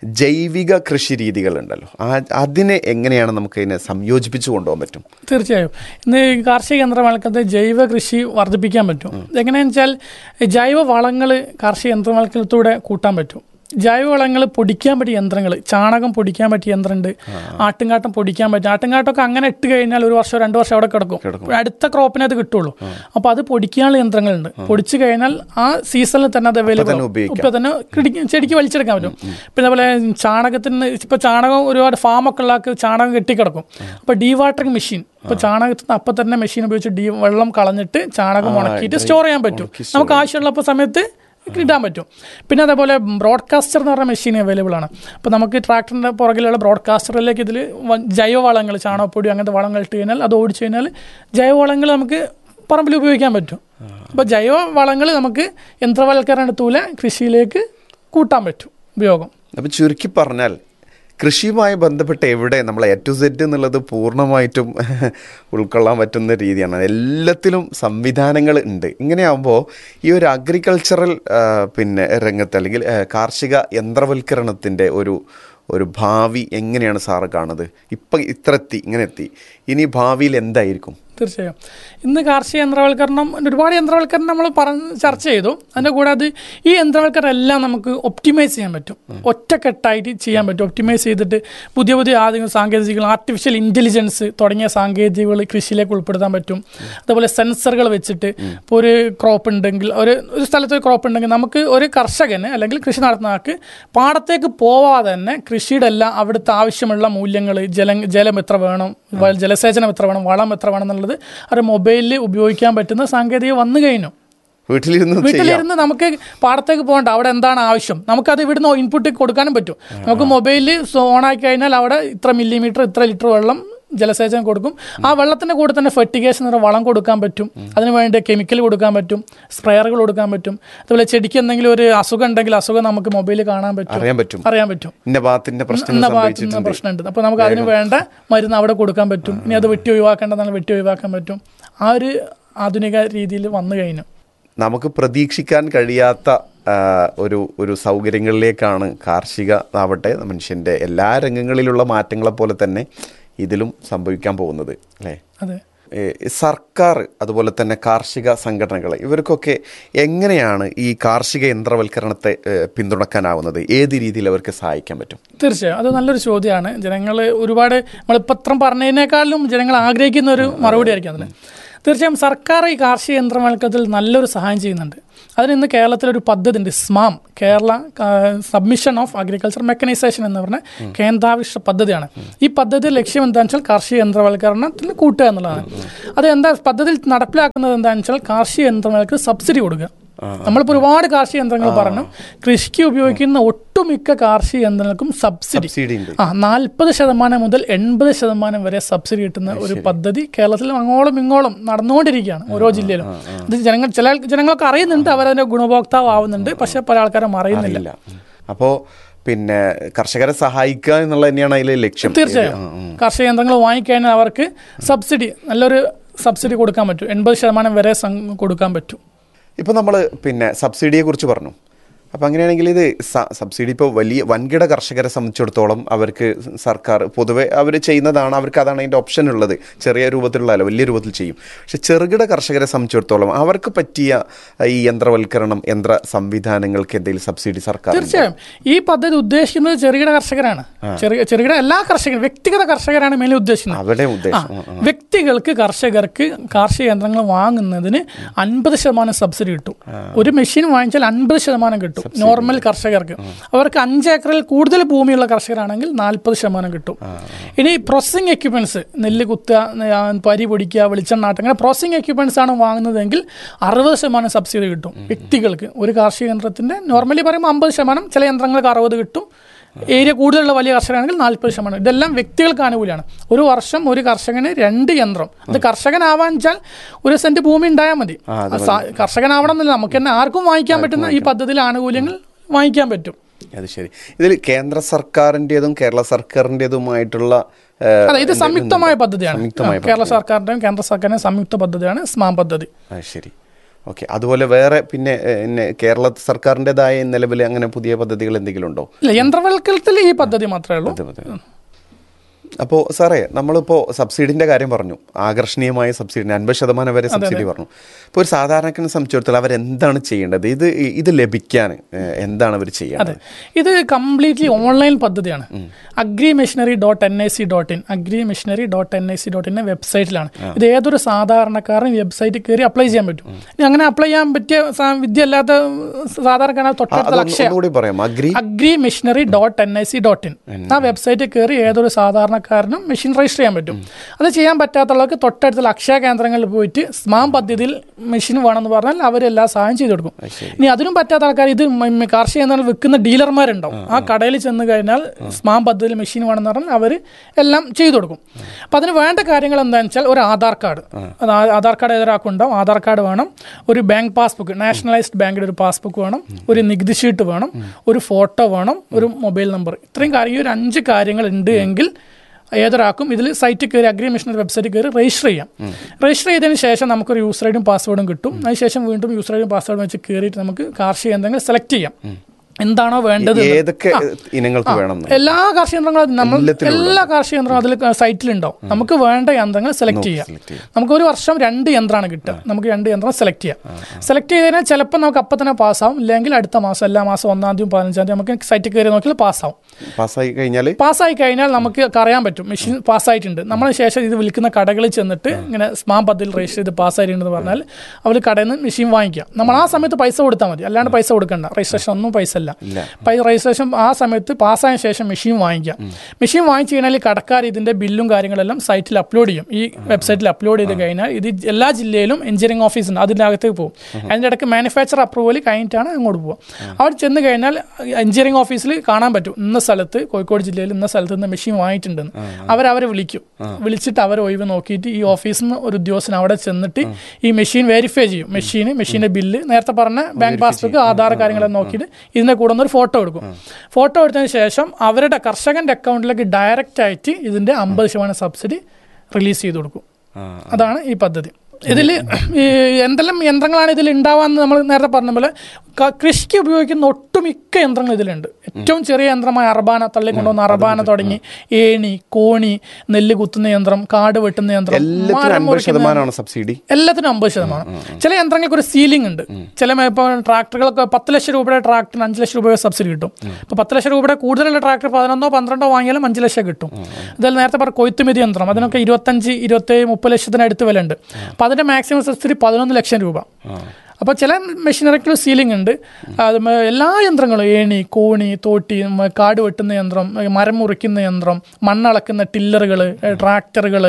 ജൈവിക കൃഷി രീതികളുണ്ടല്ലോ, അതിനെ എങ്ങനെയാണ് നമുക്ക് ഇതിനെ സംയോജിപ്പിച്ച് കൊണ്ടുപോകാൻ പറ്റും? തീർച്ചയായും ഇന്ന് കാർഷിക യന്ത്രവൽക്കരണത്തിൽ ജൈവ കൃഷി വർദ്ധിപ്പിക്കാൻ പറ്റും. എങ്ങനെയാണെന്ന് വെച്ചാൽ ജൈവ വളങ്ങൾ കാർഷിക യന്ത്രവൽക്കരണത്തിലൂടെ കൂട്ടാൻ പറ്റും. ജൈവവളങ്ങൾ പൊടിക്കാൻ പറ്റിയ യന്ത്രങ്ങൾ, ചാണകം പൊടിക്കാൻ പറ്റിയ യന്ത്രമുണ്ട്, ആട്ടുംകാട്ടം പൊടിക്കാൻ പറ്റും. ആട്ടുംകാട്ടമൊക്കെ അങ്ങനെ ഇട്ട് കഴിഞ്ഞാൽ ഒരു വർഷം രണ്ട് വർഷം അവിടെ കിടക്കും, അടുത്ത ക്രോപ്പിനെ അത് കിട്ടുള്ളൂ. അപ്പോൾ അത് പൊടിക്കാനുള്ള യന്ത്രങ്ങളുണ്ട്. പൊടിച്ചു കഴിഞ്ഞാൽ ആ സീസണിൽ തന്നെ അത് അവൈലബിൾ, ഇപ്പം തന്നെ ചെടിക്ക് വലിച്ചെടുക്കാൻ പറ്റും. പിന്നെ അതുപോലെ ചാണകത്തിന്, ഇപ്പോൾ ചാണകം ഒരുപാട് ഫാമൊക്കെ ഉള്ള ചാണകം കെട്ടിക്കിടക്കും. അപ്പോൾ ഡീവാട്ടറിങ് മെഷീൻ, ഇപ്പോൾ ചാണകത്തിന് അപ്പം തന്നെ മെഷീൻ ഉപയോഗിച്ച് ഡീ വെള്ളം കളഞ്ഞിട്ട് ചാണകം ഉണക്കിയിട്ട് സ്റ്റോർ ചെയ്യാൻ പറ്റും. നമുക്ക് ആവശ്യമുള്ളപ്പോൾ സമയത്ത് ഇടാൻ പറ്റും. പിന്നെ അതേപോലെ ബ്രോഡ്കാസ്റ്റർ എന്ന് പറഞ്ഞ മെഷീൻ അവൈലബിൾ ആണ്. അപ്പോൾ നമുക്ക് ട്രാക്ടറിൻ്റെ പുറകിലുള്ള ബ്രോഡ്കാസ്റ്ററിലേക്ക് ഇതിൽ ജൈവവളങ്ങൾ, ചാണകപ്പൊടി അങ്ങനത്തെ വളങ്ങൾ ഇട്ട് കഴിഞ്ഞാൽ അത് ഓടിച്ചു കഴിഞ്ഞാൽ ജൈവവളങ്ങൾ നമുക്ക് പറമ്പിൽ ഉപയോഗിക്കാൻ പറ്റും. അപ്പോൾ ജൈവവളങ്ങൾ നമുക്ക് യന്ത്രവൽക്കരണത്തിലൂടെ കൃഷിയിലേക്ക് കൂട്ടാൻ പറ്റും ഉപയോഗം. അപ്പോൾ ചുരുക്കി പറഞ്ഞാൽ കൃഷിയുമായി ബന്ധപ്പെട്ട് എവിടെ നമ്മൾ എ ടു സെഡ് എന്നുള്ളത് പൂർണ്ണമായിട്ടും ഉൾക്കൊള്ളാൻ പറ്റുന്ന രീതിയാണ്. എല്ലാത്തിലും സംവിധാനങ്ങൾ ഉണ്ട്. ഇങ്ങനെയാകുമ്പോൾ ഈ ഒരു അഗ്രികൾച്ചറൽ പിന്നെ രംഗത്ത് അല്ലെങ്കിൽ കാർഷിക യന്ത്രവൽക്കരണത്തിൻ്റെ ഒരു ഒരു ഭാവി എങ്ങനെയാണ് സാറ് കാണുന്നത്? ഇപ്പം ഇത്ര എത്തി, ഇങ്ങനെ എത്തി, ഇനി ഭാവിയിൽ എന്തായിരിക്കും? തീർച്ചയായും ഇന്ന് കാർഷിക യന്ത്രവൽക്കരണം, ഒരുപാട് യന്ത്രവൽക്കരണം നമ്മൾ പറഞ്ഞ് ചർച്ച ചെയ്തു. അതിൻ്റെ കൂടാതെ ഈ യന്ത്രവൽക്കരണം എല്ലാം നമുക്ക് ഒപ്റ്റിമൈസ് ചെയ്യാൻ പറ്റും, ഒറ്റക്കെട്ടായിട്ട് ചെയ്യാൻ പറ്റും. ഒപ്റ്റിമൈസ് ചെയ്തിട്ട് പുതിയ പുതിയ ആധുനിക സാങ്കേതികകൾ, ആർട്ടിഫിഷ്യൽ ഇൻ്റലിജൻസ് തുടങ്ങിയ സാങ്കേതികകൾ കൃഷിയിലേക്ക് ഉൾപ്പെടുത്താൻ പറ്റും. അതുപോലെ സെൻസറുകൾ വെച്ചിട്ട് ഇപ്പോൾ ഒരു ക്രോപ്പ് ഉണ്ടെങ്കിൽ, ഒരു ഒരു സ്ഥലത്ത് ഒരു ക്രോപ്പ് ഉണ്ടെങ്കിൽ നമുക്ക് ഒരു കർഷകന് അല്ലെങ്കിൽ കൃഷി നടത്തുന്ന ആൾക്ക് പാടത്തേക്ക് പോവാതെ തന്നെ കൃഷിയുടെ എല്ലാം അവിടുത്തെ ആവശ്യമുള്ള മൂല്യങ്ങൾ, ജലം ജലം എത്ര വേണം, ജലസേചനം എത്ര വേണം, വളം എത്ര വേണം എന്നുള്ളത് അത് മൊബൈലിൽ ഉപയോഗിക്കാൻ പറ്റുന്ന സാങ്കേതിക വന്നു കഴിഞ്ഞു. വീട്ടിലിരുന്ന് വീട്ടിലിരുന്ന് നമുക്ക് പാടത്തേക്ക് പോകണ്ട, അവിടെ എന്താണ് ആവശ്യം നമുക്കത് ഇവിടുന്ന് ഇൻപുട്ട് കൊടുക്കാനും പറ്റും. നമുക്ക് മൊബൈലിൽ ഓണാക്കി കഴിഞ്ഞാൽ അവിടെ ഇത്ര മില്ലിമീറ്റർ ഇത്ര ലിറ്റർ വെള്ളം ജലസേചനം കൊടുക്കും. ആ വെള്ളത്തിൻ്റെ കൂടെ തന്നെ ഫെർട്ടിഗേഷൻ എന്ന വളം കൊടുക്കാൻ പറ്റും, അതിന് വേണ്ടി കെമിക്കൽ കൊടുക്കാൻ പറ്റും, സ്പ്രെയറുകൾ കൊടുക്കാൻ പറ്റും. അതുപോലെ ചെടിക്ക് എന്തെങ്കിലും ഒരു അസുഖം ഉണ്ടെങ്കിൽ അസുഖം നമുക്ക് മൊബൈലിൽ കാണാൻ പറ്റും, അറിയാൻ പറ്റും അറിയാൻ പറ്റും ഇന്ന ഭാഗത്തിൻ്റെ പ്രശ്നമുണ്ട്. അപ്പോൾ നമുക്ക് അതിന് വേണ്ട മരുന്ന് അവിടെ കൊടുക്കാൻ പറ്റും. ഇനി അത് വെട്ടി ഒഴിവാക്കേണ്ടതാണ് വെട്ടി ഒഴിവാക്കാൻ പറ്റും. ആ ഒരു ആധുനിക രീതിയിൽ വന്നു കഴിഞ്ഞു. നമുക്ക് പ്രതീക്ഷിക്കാൻ കഴിയാത്ത ഒരു ഒരു സൗകര്യങ്ങളിലേക്കാണ് കാർഷിക ആവട്ടെ മനുഷ്യൻ്റെ എല്ലാ രംഗങ്ങളിലുള്ള മാറ്റങ്ങളെ പോലെ തന്നെ ഇതിലും സംഭവിക്കാൻ പോകുന്നത് അല്ലേ? അതെ. സർക്കാർ അതുപോലെ തന്നെ കാർഷിക സംഘടനകൾ ഇവർക്കൊക്കെ എങ്ങനെയാണ് ഈ കാർഷിക യന്ത്രവൽക്കരണത്തെ പിന്തുണക്കാനാവുന്നത്? ഏത് രീതിയിൽ അവർക്ക് സഹായിക്കാൻ പറ്റും? തീർച്ചയായും അത് നല്ലൊരു ചോദ്യമാണ്. ജനങ്ങൾ ഒരുപാട് നമ്മളിപ്പോൾ ഇത്രം പറഞ്ഞതിനേക്കാളും ജനങ്ങൾ ആഗ്രഹിക്കുന്ന ഒരു മറുപടി ആയിരിക്കും അതിന്. തീർച്ചയായും സർക്കാർ ഈ കാർഷിക യന്ത്രവൽക്കരണത്തിൽ നല്ലൊരു സഹായം ചെയ്യുന്നുണ്ട്. അതിന് ഇന്ന് കേരളത്തിലൊരു പദ്ധതി ഉണ്ട്, സ്മാം, Kerala submission of agriculture mechanisation എന്ന് പറഞ്ഞ കേന്ദ്രാവിഷ്ഠ പദ്ധതിയാണ്. ഈ പദ്ധതിയുടെ ലക്ഷ്യം എന്താണെന്ന് വെച്ചാൽ കാർഷിക യന്ത്രവൽക്കരണത്തിൽ കൂട്ടുക എന്നുള്ളതാണ്. അത് എന്താ പദ്ധതിയിൽ നടപ്പിലാക്കുന്നത് എന്താണെന്ന് വെച്ചാൽ കാർഷിക യന്ത്രങ്ങൾക്ക് സബ്സിഡി കൊടുക്കുക. നമ്മളിപ്പോൾ ഒരുപാട് കാർഷിക യന്ത്രങ്ങൾ പറഞ്ഞു, കൃഷിക്ക് ഉപയോഗിക്കുന്ന ഒട്ടുമിക്ക കാർഷിക യന്ത്രങ്ങൾക്കും സബ്സിഡി ആ നാൽപ്പത് ശതമാനം മുതൽ എൺപത് ശതമാനം വരെ സബ്സിഡി കിട്ടുന്ന ഒരു പദ്ധതി കേരളത്തിൽ അങ്ങോളം ഇങ്ങോളം നടന്നുകൊണ്ടിരിക്കുകയാണ്, ഓരോ ജില്ലയിലും. ഇത് ജനങ്ങൾ ചില ജനങ്ങളൊക്കെ അറിയുന്നുണ്ട്, അവരതിന്റെ ഗുണഭോക്താവ് ആവുന്നുണ്ട്, പക്ഷെ പല ആൾക്കാരും അറിയുന്നില്ല. അപ്പോൾ പിന്നെ കർഷകരെ സഹായിക്കുക എന്നുള്ളത് തന്നെയാണ് അതിലെ ലക്ഷ്യം. തീർച്ചയായും കാർഷിക യന്ത്രങ്ങൾ വാങ്ങിക്കഴിഞ്ഞാൽ അവർക്ക് സബ്സിഡി, നല്ലൊരു സബ്സിഡി കൊടുക്കാൻ പറ്റും, എൺപത് ശതമാനം വരെ കൊടുക്കാൻ പറ്റും. ഇപ്പോൾ നമ്മൾ പിന്നെ സബ്സിഡിയെ കുറിച്ച് പറഞ്ഞു. അപ്പോൾ അങ്ങനെയാണെങ്കിൽ ഇത് സബ്സിഡി ഇപ്പോൾ വലിയ വൻകിട കർഷകരെ സംബന്ധിച്ചിടത്തോളം അവർക്ക് സർക്കാർ പൊതുവെ അവർ ചെയ്യുന്നതാണ്, അവർക്ക് അതാണ് അതിൻ്റെ ഓപ്ഷൻ ഉള്ളത്. ചെറിയ രൂപത്തിലുള്ളതല്ല, വലിയ രൂപത്തിൽ ചെയ്യും. പക്ഷെ ചെറുകിട കർഷകരെ സംബന്ധിച്ചിടത്തോളം അവർക്ക് പറ്റിയ ഈ യന്ത്രവൽക്കരണം, യന്ത്ര സംവിധാനങ്ങൾക്ക് എന്തെങ്കിലും സബ്സിഡി സർക്കാർ? തീർച്ചയായും ഈ പദ്ധതി ഉദ്ദേശിക്കുന്നത് ചെറുകിട കർഷകരാണ്. ചെറിയ ചെറുകിട എല്ലാ കർഷകരും, വ്യക്തിഗത കർഷകരാണ് മെയിൻ ഉദ്ദേശിക്കുന്നത്. അവരുടെ ഉദ്ദേശം വ്യക്തികൾക്ക്, കർഷകർക്ക് കാർഷിക യന്ത്രങ്ങൾ വാങ്ങുന്നതിന് അൻപത് ശതമാനം സബ്സിഡി കിട്ടും. ഒരു മെഷീൻ വാങ്ങിച്ചാൽ അൻപത് ശതമാനം കിട്ടും. നോർമൽ കർഷകർക്ക്, അവർക്ക് അഞ്ച് ഏക്കറിൽ കൂടുതൽ ഭൂമിയുള്ള കർഷകരാണെങ്കിൽ നാൽപ്പത് ശതമാനം കിട്ടും. ഇനി പ്രോസസിംഗ് എക്യുപ്മെന്റ്സ്, നെല്ല് കുത്തുക, പരി പൊടിക്കുക, വെളിച്ചെണ്ണാട്ടം, അങ്ങനെ പ്രോസസിംഗ് എക്യുപ്മെന്റ്സ് ആണ് വാങ്ങുന്നതെങ്കിൽ അറുപത് ശതമാനം സബ്സിഡി കിട്ടും വ്യക്തികൾക്ക്. ഒരു കാർഷിക യന്ത്രത്തിന്റെ നോർമലി പറയുമ്പോൾ അമ്പത് ശതമാനം, ചില യന്ത്രങ്ങൾക്ക് അറുപത് കിട്ടും. ഏരിയ കൂടുതലുള്ള വലിയ കർഷകരാണെങ്കിൽ നാൽപ്പത് ശതമാനം. ഇതെല്ലാം വ്യക്തികൾക്ക് ആനുകൂല്യമാണ്. ഒരു വർഷം ഒരു കർഷകന് രണ്ട് യന്ത്രം. അത് കർഷകനാവാൻ വെച്ചാൽ ഒരു സെന്റ് ഭൂമി ഉണ്ടായാൽ മതി. കർഷകനാവണം എന്നില്ല, നമുക്ക് തന്നെ ആർക്കും വാങ്ങിക്കാൻ പറ്റുന്ന ഈ പദ്ധതിയിലെ ആനുകൂല്യങ്ങൾ വാങ്ങിക്കാൻ പറ്റും. അത് ശരി. ഇതിൽ കേന്ദ്ര സർക്കാരിൻ്റെതും കേരള സർക്കാരിൻ്റെതുമായിട്ടുള്ള അതെ, ഇത് സംയുക്തമായ പദ്ധതിയാണ്. കേരള സർക്കാരിന്റെയും കേന്ദ്ര സർക്കാരിന്റെയും സംയുക്ത പദ്ധതിയാണ് സ്മാം പദ്ധതി. ശരി, ഓക്കെ. അതുപോലെ വേറെ പിന്നെ കേരള സർക്കാരിൻ്റെതായ നിലവിൽ അങ്ങനെ പുതിയ പദ്ധതികൾ എന്തെങ്കിലും ഉണ്ടോ? ഇല്ല, യന്ത്രവൽക്കരണത്തിൽ ഈ പദ്ധതി മാത്രമേ ഉള്ളൂ. അപ്പോൾ സാറേ, നമ്മളിപ്പോൾ സബ്സിഡിൻ്റെ കാര്യം പറഞ്ഞു, ആകർഷണീയമായ സബ്സിഡി അൻപത് ശതമാനം വരെ സബ്സിഡി പറഞ്ഞു. ഇപ്പോൾ ഒരു സാധാരണക്കാരനെ സംബന്ധിച്ചിടത്തോളം അവരെന്താണ് ചെയ്യേണ്ടത്? ഇത് ഇത് ലഭിക്കാൻ എന്താണ് അവർ ചെയ്യേണ്ടത്? ഇത് കംപ്ലീറ്റ്ലി ഓൺലൈൻ പദ്ധതിയാണ്. Agri machinery dot N I C dot in agri machinery dot N I C dot in വെബ്സൈറ്റിലാണ്. ഇത് ഏതൊരു സാധാരണക്കാരനും വെബ്സൈറ്റിൽ കയറി അപ്ലൈ ചെയ്യാൻ പറ്റും. ഇനി അങ്ങനെ അപ്ലൈ ചെയ്യാൻ പറ്റിയ വിദ്യ അല്ലാത്ത സാധാരണക്കാരൻ തൊട്ടടുത്ത Akshaya agri machinery dot N I C dot in ആ വെബ്സൈറ്റിൽ കയറി ഏതൊരു സാധാരണ ക്കാരനും മെഷീൻ രജിസ്റ്റർ ചെയ്യാൻ പറ്റും. അത് ചെയ്യാൻ പറ്റാത്തവർക്ക് തൊട്ടടുത്തുള്ള അക്ഷയ കേന്ദ്രങ്ങളിൽ പോയിട്ട് സ്മാം പദ്ധതിയിൽ മെഷീൻ വേണമെന്ന് പറഞ്ഞാൽ അവരെല്ലാ സഹായം ചെയ്തു കൊടുക്കും. ഇനി അതിനും പറ്റാത്ത ആൾക്കാർ, ഇത് കാർഷിക യന്ത്രങ്ങൾ വിൽക്കുന്ന ഡീലർമാരുണ്ടാവും, ആ കടയിൽ ചെന്ന് കഴിഞ്ഞാൽ സ്മാം പദ്ധതിയിൽ മെഷീൻ വേണമെന്ന് പറഞ്ഞാൽ അവർ എല്ലാം ചെയ്തു കൊടുക്കും. അപ്പം അതിന് വേണ്ട കാര്യങ്ങൾ എന്താണെന്ന് വെച്ചാൽ ഒരു ആധാർ കാർഡ്, അത് ആധാർ കാർഡ് ഏതൊരാൾക്കുണ്ടാവും, ആധാർ കാർഡ് വേണം, ഒരു ബാങ്ക് പാസ്ബുക്ക്, നാഷണലൈസ്ഡ് ബാങ്കിൻ്റെ ഒരു പാസ്ബുക്ക് വേണം, ഒരു നികുതി ഷീറ്റ് വേണം, ഒരു ഫോട്ടോ വേണം, ഒരു മൊബൈൽ നമ്പർ. ഇത്രയും കാര്യം, ഈ ഒരു അഞ്ച് കാര്യങ്ങൾ ഉണ്ട് എങ്കിൽ ഏതൊരാൾക്കും ഇതിൽ സൈറ്റിൽ കയറി അഗ്രി മെഷീനറി വെബ്സൈറ്റിൽ കയറി രജിസ്റ്റർ ചെയ്യാം. രജിസ്റ്റർ ചെയ്തതിന് ശേഷം നമുക്കൊരു യൂസർ ഐഡിയും പാസ്വേഡും കിട്ടും. അതിനുശേഷം വീണ്ടും യൂസർ ഐഡിയും പാസ്വേഡും വെച്ച് കയറിയിട്ട് നമുക്ക് കാർഷിക യന്ത്രങ്ങൾ സെലക്ട് ചെയ്യാം, എന്താണോ വേണ്ടത്. ഏതൊക്കെ ഇനങ്ങൾക്ക് വേണം? എല്ലാ കാർഷിക യന്ത്രങ്ങളും നമ്മൾ എല്ലാ കാർഷിക യന്ത്രങ്ങളും അതിൽ സൈറ്റിലുണ്ടാവും. നമുക്ക് വേണ്ട യന്ത്രങ്ങൾ സെലക്ട് ചെയ്യാം. നമുക്ക് ഒരു വർഷം രണ്ട് യന്ത്രമാണ് കിട്ടുക. നമുക്ക് രണ്ട് യന്ത്രം സെലക്ട് ചെയ്യാം. സെലക്ട് ചെയ്തതിനാൽ ചിലപ്പോൾ നമുക്ക് അപ്പം തന്നെ പാസ്സാവും, ഇല്ലെങ്കിൽ അടുത്ത മാസം, എല്ലാ മാസം ഒന്നാം തീയതി പതിനഞ്ചാം തീയതി നമുക്ക് സൈറ്റിൽ കയറി നോക്കിയാൽ പാസ്സാവും. പാസ്സായി കഴിഞ്ഞാൽ പാസ്സായി കഴിഞ്ഞാൽ നമുക്ക് അറിയാൻ പറ്റും മെഷീൻ പാസ്സായിട്ടുണ്ട്. നമ്മൾ ശേഷം ഇത് വിൽക്കുന്ന കടകളിൽ ചെന്നിട്ട് ഇങ്ങനെ സ്മാം പദ്ധതിയിൽ രജിസ്റ്റർ ചെയ്ത് പാസ്സായിട്ടുണ്ടെന്ന് പറഞ്ഞാൽ അവർ കടയിൽ നിന്ന് മെഷീൻ വാങ്ങിക്കാം. നമ്മൾ ആ സമയത്ത് പൈസ കൊടുത്താൽ മതി, അല്ലാണ്ട് പൈസ കൊടുക്കണ്ട. രജിസ്ട്രേഷൻ ഒന്നും പൈസ ഇല്ല. രജിസ്ട്രേഷൻ ആ സമയത്ത് പാസ്സായ ശേഷം മെഷീൻ വാങ്ങിക്കാം. മെഷീൻ വാങ്ങിച്ചു കഴിഞ്ഞാൽ കടക്കാർ ഇതിന്റെ ബില്ലും കാര്യങ്ങളെല്ലാം സൈറ്റിൽ അപ്ലോഡ് ചെയ്യും. ഈ വെബ്സൈറ്റിൽ അപ്ലോഡ് ചെയ്ത് കഴിഞ്ഞാൽ ഇത് എല്ലാ ജില്ലയിലും എഞ്ചിനീയറിംഗ് ഓഫീസ് ഉണ്ട്, അതിൻ്റെ അകത്തേക്ക് പോകും. അതിൻ്റെ ഇടയ്ക്ക് മാനുഫാക്ചർ അപ്രൂവൽ കഴിഞ്ഞിട്ടാണ് അങ്ങോട്ട് പോകുക. അവിടെ ചെന്ന് കഴിഞ്ഞാൽ എഞ്ചിനീയറിംഗ് ഓഫീസിൽ കാണാൻ പറ്റും ഇന്ന സ്ഥലത്ത്, കോഴിക്കോട് ജില്ലയിൽ ഇന്ന സ്ഥലത്ത് നിന്ന് മെഷീൻ വാങ്ങിയിട്ടുണ്ടെന്ന്. അവരവരെ വിളിക്കും. വിളിച്ചിട്ട് അവർ ഒഴിവ് നോക്കിയിട്ട് ഈ ഓഫീസിൽ നിന്ന് ഒരു ഉദ്യോഗസ്ഥൻ അവിടെ ചെന്നിട്ട് ഈ മെഷീൻ വെരിഫൈ ചെയ്യും. മെഷീന്, മെഷീൻ്റെ ബില്ല്, നേരത്തെ പറഞ്ഞ ബാങ്ക് പാസ്ബുക്ക്, ആധാർ കാര്യങ്ങളെല്ലാം നോക്കിയിട്ട് ഇതിൻ്റെ കൂടെ ഒരു ഫോട്ടോ എടുക്കും. ഫോട്ടോ എടുത്തതിന് ശേഷം അവരുടെ കർഷകന്റെ അക്കൗണ്ടിലേക്ക് ഡയറക്റ്റ് ആയിട്ട് ഇതിന്റെ അമ്പത് ശതമാനം സബ്സിഡി റിലീസ് ചെയ്ത് കൊടുക്കും. അതാണ് ഈ പദ്ധതി. ഇതിൽ എന്തെല്ലാം യന്ത്രങ്ങളാണ് ഇതിൽ ഉണ്ടാവാന്ന് നമ്മൾ നേരത്തെ പറഞ്ഞ പോലെ കൃഷിക്ക് ഉപയോഗിക്കുന്ന ഒട്ടുമിക്ക യന്ത്രങ്ങൾ ഇതിലുണ്ട്. ഏറ്റവും ചെറിയ യന്ത്രമായ അർബാന, തള്ളി കൊണ്ടുവന്ന അർബാന തുടങ്ങി ഏണി, കോണി, നെല്ല് കുത്തുന്ന യന്ത്രം, കാട് വെട്ടുന്ന യന്ത്രം, സബ്സിഡി എല്ലാത്തിനും അമ്പത് ശതമാനം. ചില യന്ത്രങ്ങൾക്ക് ഒരു സീലിംഗ് ഉണ്ട്. ചില ഇപ്പോൾ ട്രാക്ടറുകളൊക്കെ പത്ത് ലക്ഷം രൂപയുടെ ട്രാക്ടറിന് അഞ്ച് ലക്ഷം രൂപയുടെ സബ്സിഡി കിട്ടും. ഇപ്പോൾ പത്ത് ലക്ഷം രൂപയുടെ കൂടുതലുള്ള ട്രാക്ടർ പതിനൊന്നോ പന്ത്രണ്ടോ വാങ്ങിയാലും അഞ്ച് ലക്ഷം കിട്ടും. ഇതെല്ലാം നേരത്തെ പറഞ്ഞ കൊയ്ത്തുമിതി യന്ത്രം, അതിനൊക്കെ ഇരുപത്തഞ്ച് ഇരുപത്തേഴ് മുപ്പത് ലക്ഷത്തിനടുത്ത് വില ഉണ്ട്. അപ്പോൾ അതിൻ്റെ മാക്സിമം സബ്സിഡി പതിനൊന്ന് ലക്ഷം രൂപ. അപ്പോൾ ചില മെഷീനറിക്ക് സീലിംഗ് ഉണ്ട്. അത് എല്ലാ യന്ത്രങ്ങളും ഏണി, കോണി, തോട്ടി, കാട് വെട്ടുന്ന യന്ത്രം, മരം മുറിക്കുന്ന യന്ത്രം, മണ്ണളക്കുന്ന ടില്ലറുകൾ, ട്രാക്ടറുകൾ,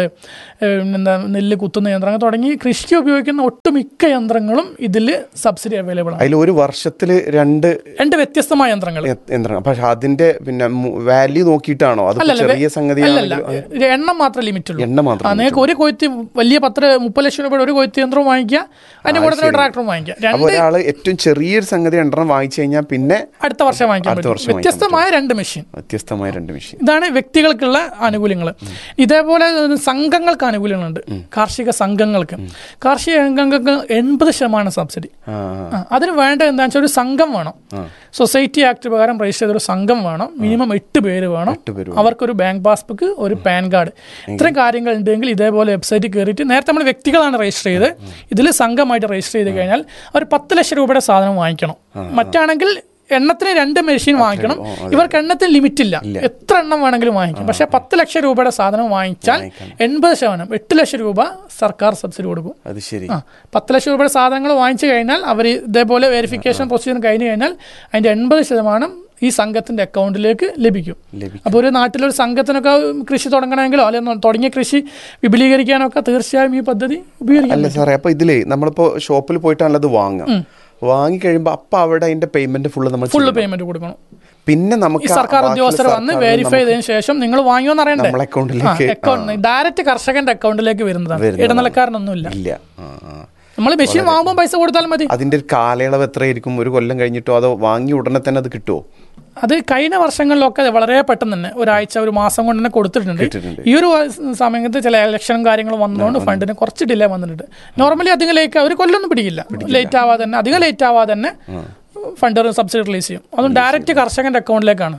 എന്താ നെല്ല് കുത്തുന്ന യന്ത്രങ്ങൾ തുടങ്ങി കൃഷിക്ക് ഉപയോഗിക്കുന്ന ഒട്ടുമിക്ക യന്ത്രങ്ങളും ഇതിൽ സബ്സിഡി അവൈലബിൾ ആണ്. അതിൽ ഒരു വർഷത്തിൽ രണ്ട് രണ്ട് വ്യത്യസ്തമായ യന്ത്രങ്ങൾ യന്ത്രങ്ങൾ പക്ഷെ അതിന്റെ പിന്നെ വാല്യൂ നോക്കിയിട്ടാണോ? ചെറിയ സംഗതി അല്ലല്ല, എണ്ണം മാത്രമേ ലിമിറ്റ് ഉള്ളൂ. എണ്ണം മാത്രം. നിങ്ങൾക്ക് ഒരു കൊയ്ത്ത് വലിയ പത്ത് മുപ്പത് ലക്ഷം രൂപയുടെ ഒരു കൊയ്ത്ത് യന്ത്രവും വാങ്ങിക്കുക, അതിന്റെ കൂടെ തന്നെ ട്രാക്ടറും വാങ്ങിക്കുക. ഒരാള് ഏറ്റവും ചെറിയൊരു സംഗതി രണ്ടെണ്ണം വാങ്ങിച്ചു കഴിഞ്ഞാൽ പിന്നെ അടുത്ത വർഷം വാങ്ങിക്കാൻ പറ്റും. വ്യത്യസ്തമായ രണ്ട് മെഷീൻ വ്യത്യസ്തമായ രണ്ട് മെഷീൻ ഇതാണ് വ്യക്തികൾക്കുള്ള ആനുകൂല്യങ്ങൾ. ഇതേപോലെ സംഘങ്ങൾക്ക് ആനുകൂല്യങ്ങളുണ്ട്. കാർഷിക സംഘങ്ങൾക്ക് കാർഷിക സംഘങ്ങൾക്ക് എൺപത് ശതമാനം സബ്സിഡി. അതിന് വേണ്ട എന്താണെന്ന് വെച്ചാൽ ഒരു സംഘം വേണം. സൊസൈറ്റി ആക്ട് പ്രകാരം രജിസ്റ്റർ ചെയ്തൊരു സംഘം വേണം. മിനിമം എട്ട് പേര് വേണം. അവർക്കൊരു ബാങ്ക് പാസ്ബുക്ക്, ഒരു പാൻ കാർഡ്, ഇത്രയും കാര്യങ്ങൾ ഉണ്ടെങ്കിൽ ഇതേപോലെ വെബ്സൈറ്റിൽ കയറിയിട്ട് നേരത്തെ നമ്മൾ വ്യക്തികളാണ് രജിസ്റ്റർ ചെയ്ത്, ഇതിൽ സംഘമായിട്ട് രജിസ്റ്റർ ചെയ്ത് കഴിഞ്ഞാൽ അവർ പത്ത് ലക്ഷം രൂപയുടെ സാധനം വാങ്ങിക്കണം. മറ്റാണെങ്കിൽ എണ്ണത്തിന് രണ്ട് മെഷീൻ വാങ്ങിക്കണം. ഇവർക്ക് എണ്ണത്തിന് ലിമിറ്റ് ഇല്ല, എത്ര എണ്ണം വേണമെങ്കിലും വാങ്ങിക്കും. പക്ഷെ പത്ത് ലക്ഷം രൂപയുടെ സാധനം വാങ്ങിച്ചാൽ എൺപത് ശതമാനം എട്ട് ലക്ഷം രൂപ സർക്കാർ സബ്സിഡി കൊടുക്കും. ആ പത്ത് ലക്ഷം രൂപയുടെ സാധനങ്ങൾ വാങ്ങിച്ചു കഴിഞ്ഞാൽ അവർ ഇതേപോലെ വെരിഫിക്കേഷൻ പ്രൊസീജിയർ കഴിഞ്ഞു കഴിഞ്ഞാൽ അതിന്റെ എൺപത് ശതമാനം ഈ സംഘത്തിന്റെ അക്കൗണ്ടിലേക്ക് ലഭിക്കും. അപ്പോൾ ഒരു നാട്ടിലൊരു സംഘത്തിനൊക്കെ കൃഷി തുടങ്ങണമെങ്കിലോ അല്ലെങ്കിൽ തുടങ്ങിയ കൃഷി വിപുലീകരിക്കാനൊക്കെ തീർച്ചയായും ഈ പദ്ധതി ഉപയോഗിക്കാം. സാറേ, അപ്പൊ ഇതില് നമ്മളിപ്പോ ഷോപ്പിൽ പോയിട്ടാണല്ലോ ഇത് വാങ്ങാം. വാങ്ങിക്കഴിയുമ്പോൾ അപ്പൊ അവിടെ അതിന്റെ പേയ്മെന്റ് ഫുള്ള് നമ്മൾ ഫുള്ള് പേയ്മെന്റ് കൊടുക്കണം. പിന്നെ നമുക്ക് സർക്കാർ ഉദ്യോഗസ്ഥർ വന്ന് വെരിഫൈ ചെയ്തതിനു ശേഷം നിങ്ങൾ വാങ്ങിയോന്ന് അറിയണ്ടേ? അക്കൗണ്ട് ഡയറക്റ്റ് കർഷകന്റെ അക്കൗണ്ടിലേക്ക് വരുന്നതാണ്, ഇടനിലക്കാരനൊന്നുമില്ല. നമ്മൾ മെഷീൻ വാങ്ങുമ്പോൾ പൈസ കൊടുത്താലും മതി. അതിന്റെ ഒരു കാലയളവ് എത്രയായിരിക്കും? ഒരു കൊല്ലം കഴിഞ്ഞിട്ടോ അതോ വാങ്ങി ഉടനെ തന്നെ അത് കിട്ടുമോ? അത് കഴിഞ്ഞ വർഷങ്ങളിലൊക്കെ വളരെ പെട്ടെന്ന് തന്നെ ഒരാഴ്ച ഒരു മാസം കൊണ്ട് തന്നെ കൊടുത്തിട്ടുണ്ട്. ഈ ഒരു സമയത്ത് ചില ഇലക്ഷനും കാര്യങ്ങളും വന്നതുകൊണ്ട് ഫണ്ടിന് കുറച്ച് ഡിലേ വന്നിട്ടുണ്ട്. നോർമലി അധികം ലേറ്റ് ഒരു കൊല്ലൊന്നും പിടിക്കില്ല, ലേറ്റ് ആവാതെ തന്നെ അധികം ലേറ്റ് ആവാതെ തന്നെ ഫണ്ട് സബ്സിഡി റിലീസ് ചെയ്യും. അതും ഡയറക്റ്റ് കർഷകന്റെ അക്കൗണ്ടിലേക്കാണ്.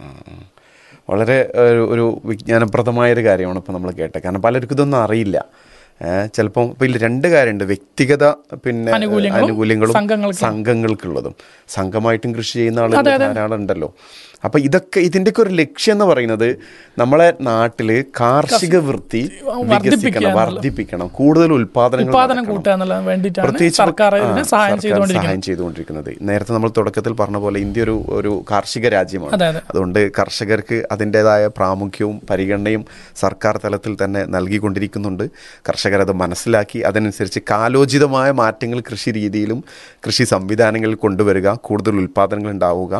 വളരെ ഒരു വിജ്ഞാനപ്രദമായൊരു കാര്യമാണ് ഇപ്പോൾ നമ്മൾ കേട്ടത്. കാരണം പലർക്കും ഇതൊന്നും അറിയില്ല. ചിലപ്പോൾ ഇപ്പം ഇതിൽ രണ്ട് കാര്യമുണ്ട്, വ്യക്തിഗത പിന്നെ ആനുകൂല്യങ്ങളും സംഘങ്ങൾക്കുള്ളതും. സംഘമായിട്ടും കൃഷി ചെയ്യുന്ന ആളുകൾ ധാരാളം ഉണ്ടല്ലോ. അപ്പം ഇതൊക്കെ ഇതിൻ്റെയൊക്കെ ഒരു ലക്ഷ്യം എന്ന് പറയുന്നത് നമ്മളെ നാട്ടിൽ കാർഷിക വൃത്തി വികസിക്കണം, വർദ്ധിപ്പിക്കണം, കൂടുതൽ ഉത്പാദനങ്ങൾ പ്രത്യേകിച്ച് സഹായം ചെയ്തുകൊണ്ടിരിക്കുന്നത്. നേരത്തെ നമ്മൾ തുടക്കത്തിൽ പറഞ്ഞ പോലെ ഇന്ത്യ ഒരു ഒരു കാർഷിക രാജ്യമാണ്. അതുകൊണ്ട് കർഷകർക്ക് അതിൻ്റെതായ പ്രാമുഖ്യവും പരിഗണനയും സർക്കാർ തലത്തിൽ തന്നെ നൽകിക്കൊണ്ടിരിക്കുന്നുണ്ട്. കർഷകരത് മനസ്സിലാക്കി അതിനനുസരിച്ച് കാലോചിതമായ മാറ്റങ്ങൾ കൃഷി രീതിയിലും കൃഷി സംവിധാനങ്ങളിൽ കൊണ്ടുവരിക, കൂടുതൽ ഉൽപ്പാദനങ്ങൾ ഉണ്ടാവുക,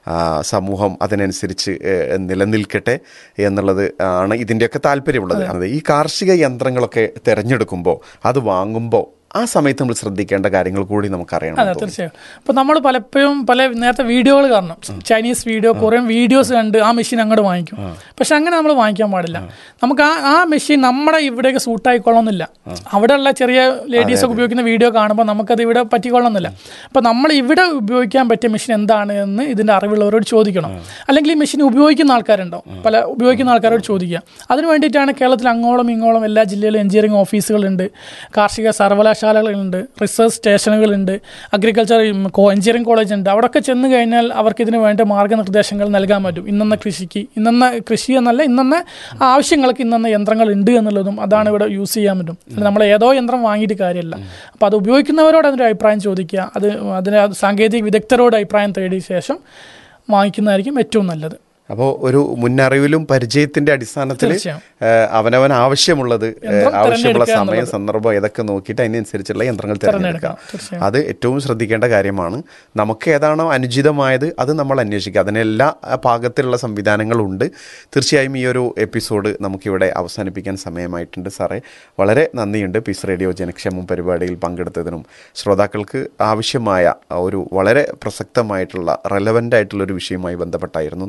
സമൂഹം അതിനനുസരിച്ച് നിലനിൽക്കട്ടെ എന്നുള്ളത് ആണ് ഇതിൻ്റെയൊക്കെ താല്പര്യമുള്ളത്. അത് ഈ കാർഷിക യന്ത്രങ്ങളൊക്കെ തിരഞ്ഞെടുക്കുമ്പോൾ അത് വാങ്ങുമ്പോൾ ആ സമയത്ത് നമ്മൾ ശ്രദ്ധിക്കേണ്ട കാര്യങ്ങൾ കൂടി നമുക്കറിയണം. അതെ, തീർച്ചയായും. അപ്പോൾ നമ്മൾ പലപ്പോഴും പല നേരത്തെ വീഡിയോകൾ കാണണം, ചൈനീസ് വീഡിയോ, കൊറിയൻ വീഡിയോസ് കണ്ട് ആ മെഷീൻ അങ്ങോട്ട് വാങ്ങിക്കും. പക്ഷെ അങ്ങനെ നമ്മൾ വാങ്ങിക്കാൻ പാടില്ല. നമുക്ക് ആ ആ മെഷീൻ നമ്മുടെ ഇവിടേക്ക് സൂട്ടായിക്കൊള്ളണമെന്നില്ല. അവിടെയുള്ള ചെറിയ ലേഡീസൊക്കെ ഉപയോഗിക്കുന്ന വീഡിയോ കാണുമ്പോൾ നമുക്കത് ഇവിടെ പറ്റിക്കൊള്ളണമെന്നില്ല. അപ്പോൾ നമ്മൾ ഇവിടെ ഉപയോഗിക്കാൻ പറ്റിയ മെഷീൻ എന്താണ് എന്ന് ഇതിൻ്റെ അറിവുള്ളവരോട് ചോദിക്കണം. അല്ലെങ്കിൽ ഈ മെഷീൻ ഉപയോഗിക്കുന്ന ആൾക്കാരുണ്ടാവും, പല ഉപയോഗിക്കുന്ന ആൾക്കാരോട് ചോദിക്കുക. അതിന് വേണ്ടിയിട്ടാണ് കേരളത്തിൽ അങ്ങോളം ഇങ്ങോളം എല്ലാ ജില്ലയിലും എഞ്ചിനീയറിംഗ് ഓഫീസുകളുണ്ട്, കാർഷിക സർവകലാശാല ശാലകളുണ്ട്, റിസർച്ച് സ്റ്റേഷനുകളുണ്ട്, അഗ്രികൾച്ചർ എഞ്ചിനീയറിംഗ് കോളേജ് ഉണ്ട്. അവിടെയൊക്കെ ചെന്ന് കഴിഞ്ഞാൽ അവർക്ക് ഇതിന് വേണ്ട മാർഗ്ഗനിർദ്ദേശങ്ങൾ നൽകാൻ പറ്റും. ഇന്നെന്ന കൃഷിക്ക് ഇന്നെന്ന കൃഷി എന്നല്ല, ഇന്നെന്ന ആവശ്യങ്ങൾക്ക് ഇന്നെന്ന യന്ത്രങ്ങൾ ഉണ്ട് എന്നുള്ളതും അതാണ് ഇവിടെ യൂസ് ചെയ്യാൻ പറ്റും. നമ്മൾ ഏതോ യന്ത്രം വാങ്ങിയിട്ട് കാര്യമില്ല. അപ്പോൾ അത് ഉപയോഗിക്കുന്നവരോട് അതിൻ്റെ അഭിപ്രായം ചോദിക്കുക, അത് അതിന് സാങ്കേതിക വിദഗ്ധരോട് അഭിപ്രായം തേടിയ ശേഷം വാങ്ങിക്കുന്നതായിരിക്കും ഏറ്റവും നല്ലത്. അപ്പോൾ ഒരു മുന്നറിവിലും പരിചയത്തിന്റെ അടിസ്ഥാനത്തിൽ അവനവൻ ആവശ്യമുള്ളത്, ആവശ്യമുള്ള സമയം സന്ദർഭം ഇതൊക്കെ നോക്കിയിട്ട് അതിനനുസരിച്ചുള്ള യന്ത്രങ്ങൾ തിരഞ്ഞെടുക്കുക. അത് ഏറ്റവും ശ്രദ്ധിക്കേണ്ട കാര്യമാണ്. നമുക്ക് ഏതാണോ അനുചിതമായത് അത് നമ്മൾ അന്വേഷിക്കുക. അതിനെല്ലാ പാകത്തിലുള്ള സംവിധാനങ്ങളുണ്ട്. തീർച്ചയായും ഈ ഒരു എപ്പിസോഡ് നമുക്കിവിടെ അവസാനിപ്പിക്കാൻ സമയമായിട്ടുണ്ട്. സാറേ, വളരെ നന്ദിയുണ്ട് പീസ് റേഡിയോ ജനക്ഷേമം പരിപാടിയിൽ പങ്കെടുത്തതിനും. ശ്രോതാക്കൾക്ക് ആവശ്യമായ ഒരു വളരെ പ്രസക്തമായിട്ടുള്ള റെലവൻ്റ് ആയിട്ടുള്ളൊരു വിഷയവുമായി ബന്ധപ്പെട്ടായിരുന്നു നമ്മുടെ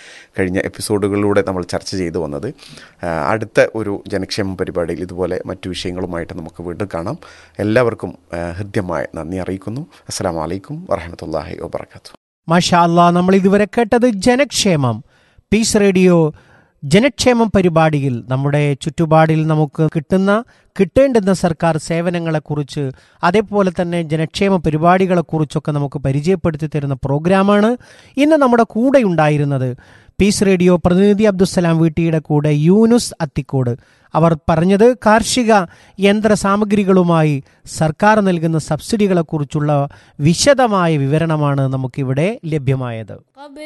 കഴിഞ്ഞ എപ്പിസോഡുകളിലൂടെ നമ്മൾ ചർച്ച ചെയ്തു വന്നത്. അടുത്ത ഒരു ജനക്ഷേമ പരിപാടിയിൽ ഇതുപോലെ മറ്റു വിഷയങ്ങളുമായിട്ട് നമുക്ക് വീണ്ടും കാണാം. എല്ലാവർക്കും ഹൃദ്യമായ നന്ദി അറിയിക്കുന്നു. അസ്സലാമു അലൈക്കും വറഹ്മത്തുള്ളാഹി വബറകാതുഹു. മാഷാ അല്ലാ, നമ്മൾ ഇതുവരെ കേട്ടത് ജനക്ഷേമം. പീസ് റേഡിയോ ജനക്ഷേമം പരിപാടിയിൽ നമ്മുടെ ചുറ്റുപാടിൽ നമുക്ക് കിട്ടുന്ന കിട്ടേണ്ടുന്ന സർക്കാർ സേവനങ്ങളെക്കുറിച്ച്, അതേപോലെ തന്നെ ജനക്ഷേമ പരിപാടികളെക്കുറിച്ചൊക്കെ നമുക്ക് പരിചയപ്പെടുത്തി തരുന്ന പ്രോഗ്രാമാണ്. ഇന്ന് നമ്മുടെ കൂടെ ഉണ്ടായിരുന്നത് പീസ് റേഡിയോ പ്രതിനിധി അബ്ദുസ്സലാം വീട്ടിയുടെ കൂടെ യൂനുസ് അത്തിക്കോട്. അവർ പറഞ്ഞത് കാർഷിക യന്ത്ര സാമഗ്രികളുമായി സർക്കാർ നൽകുന്ന സബ്സിഡികളെക്കുറിച്ചുള്ള വിശദമായ വിവരണമാണ് നമുക്കിവിടെ ലഭ്യമായത്.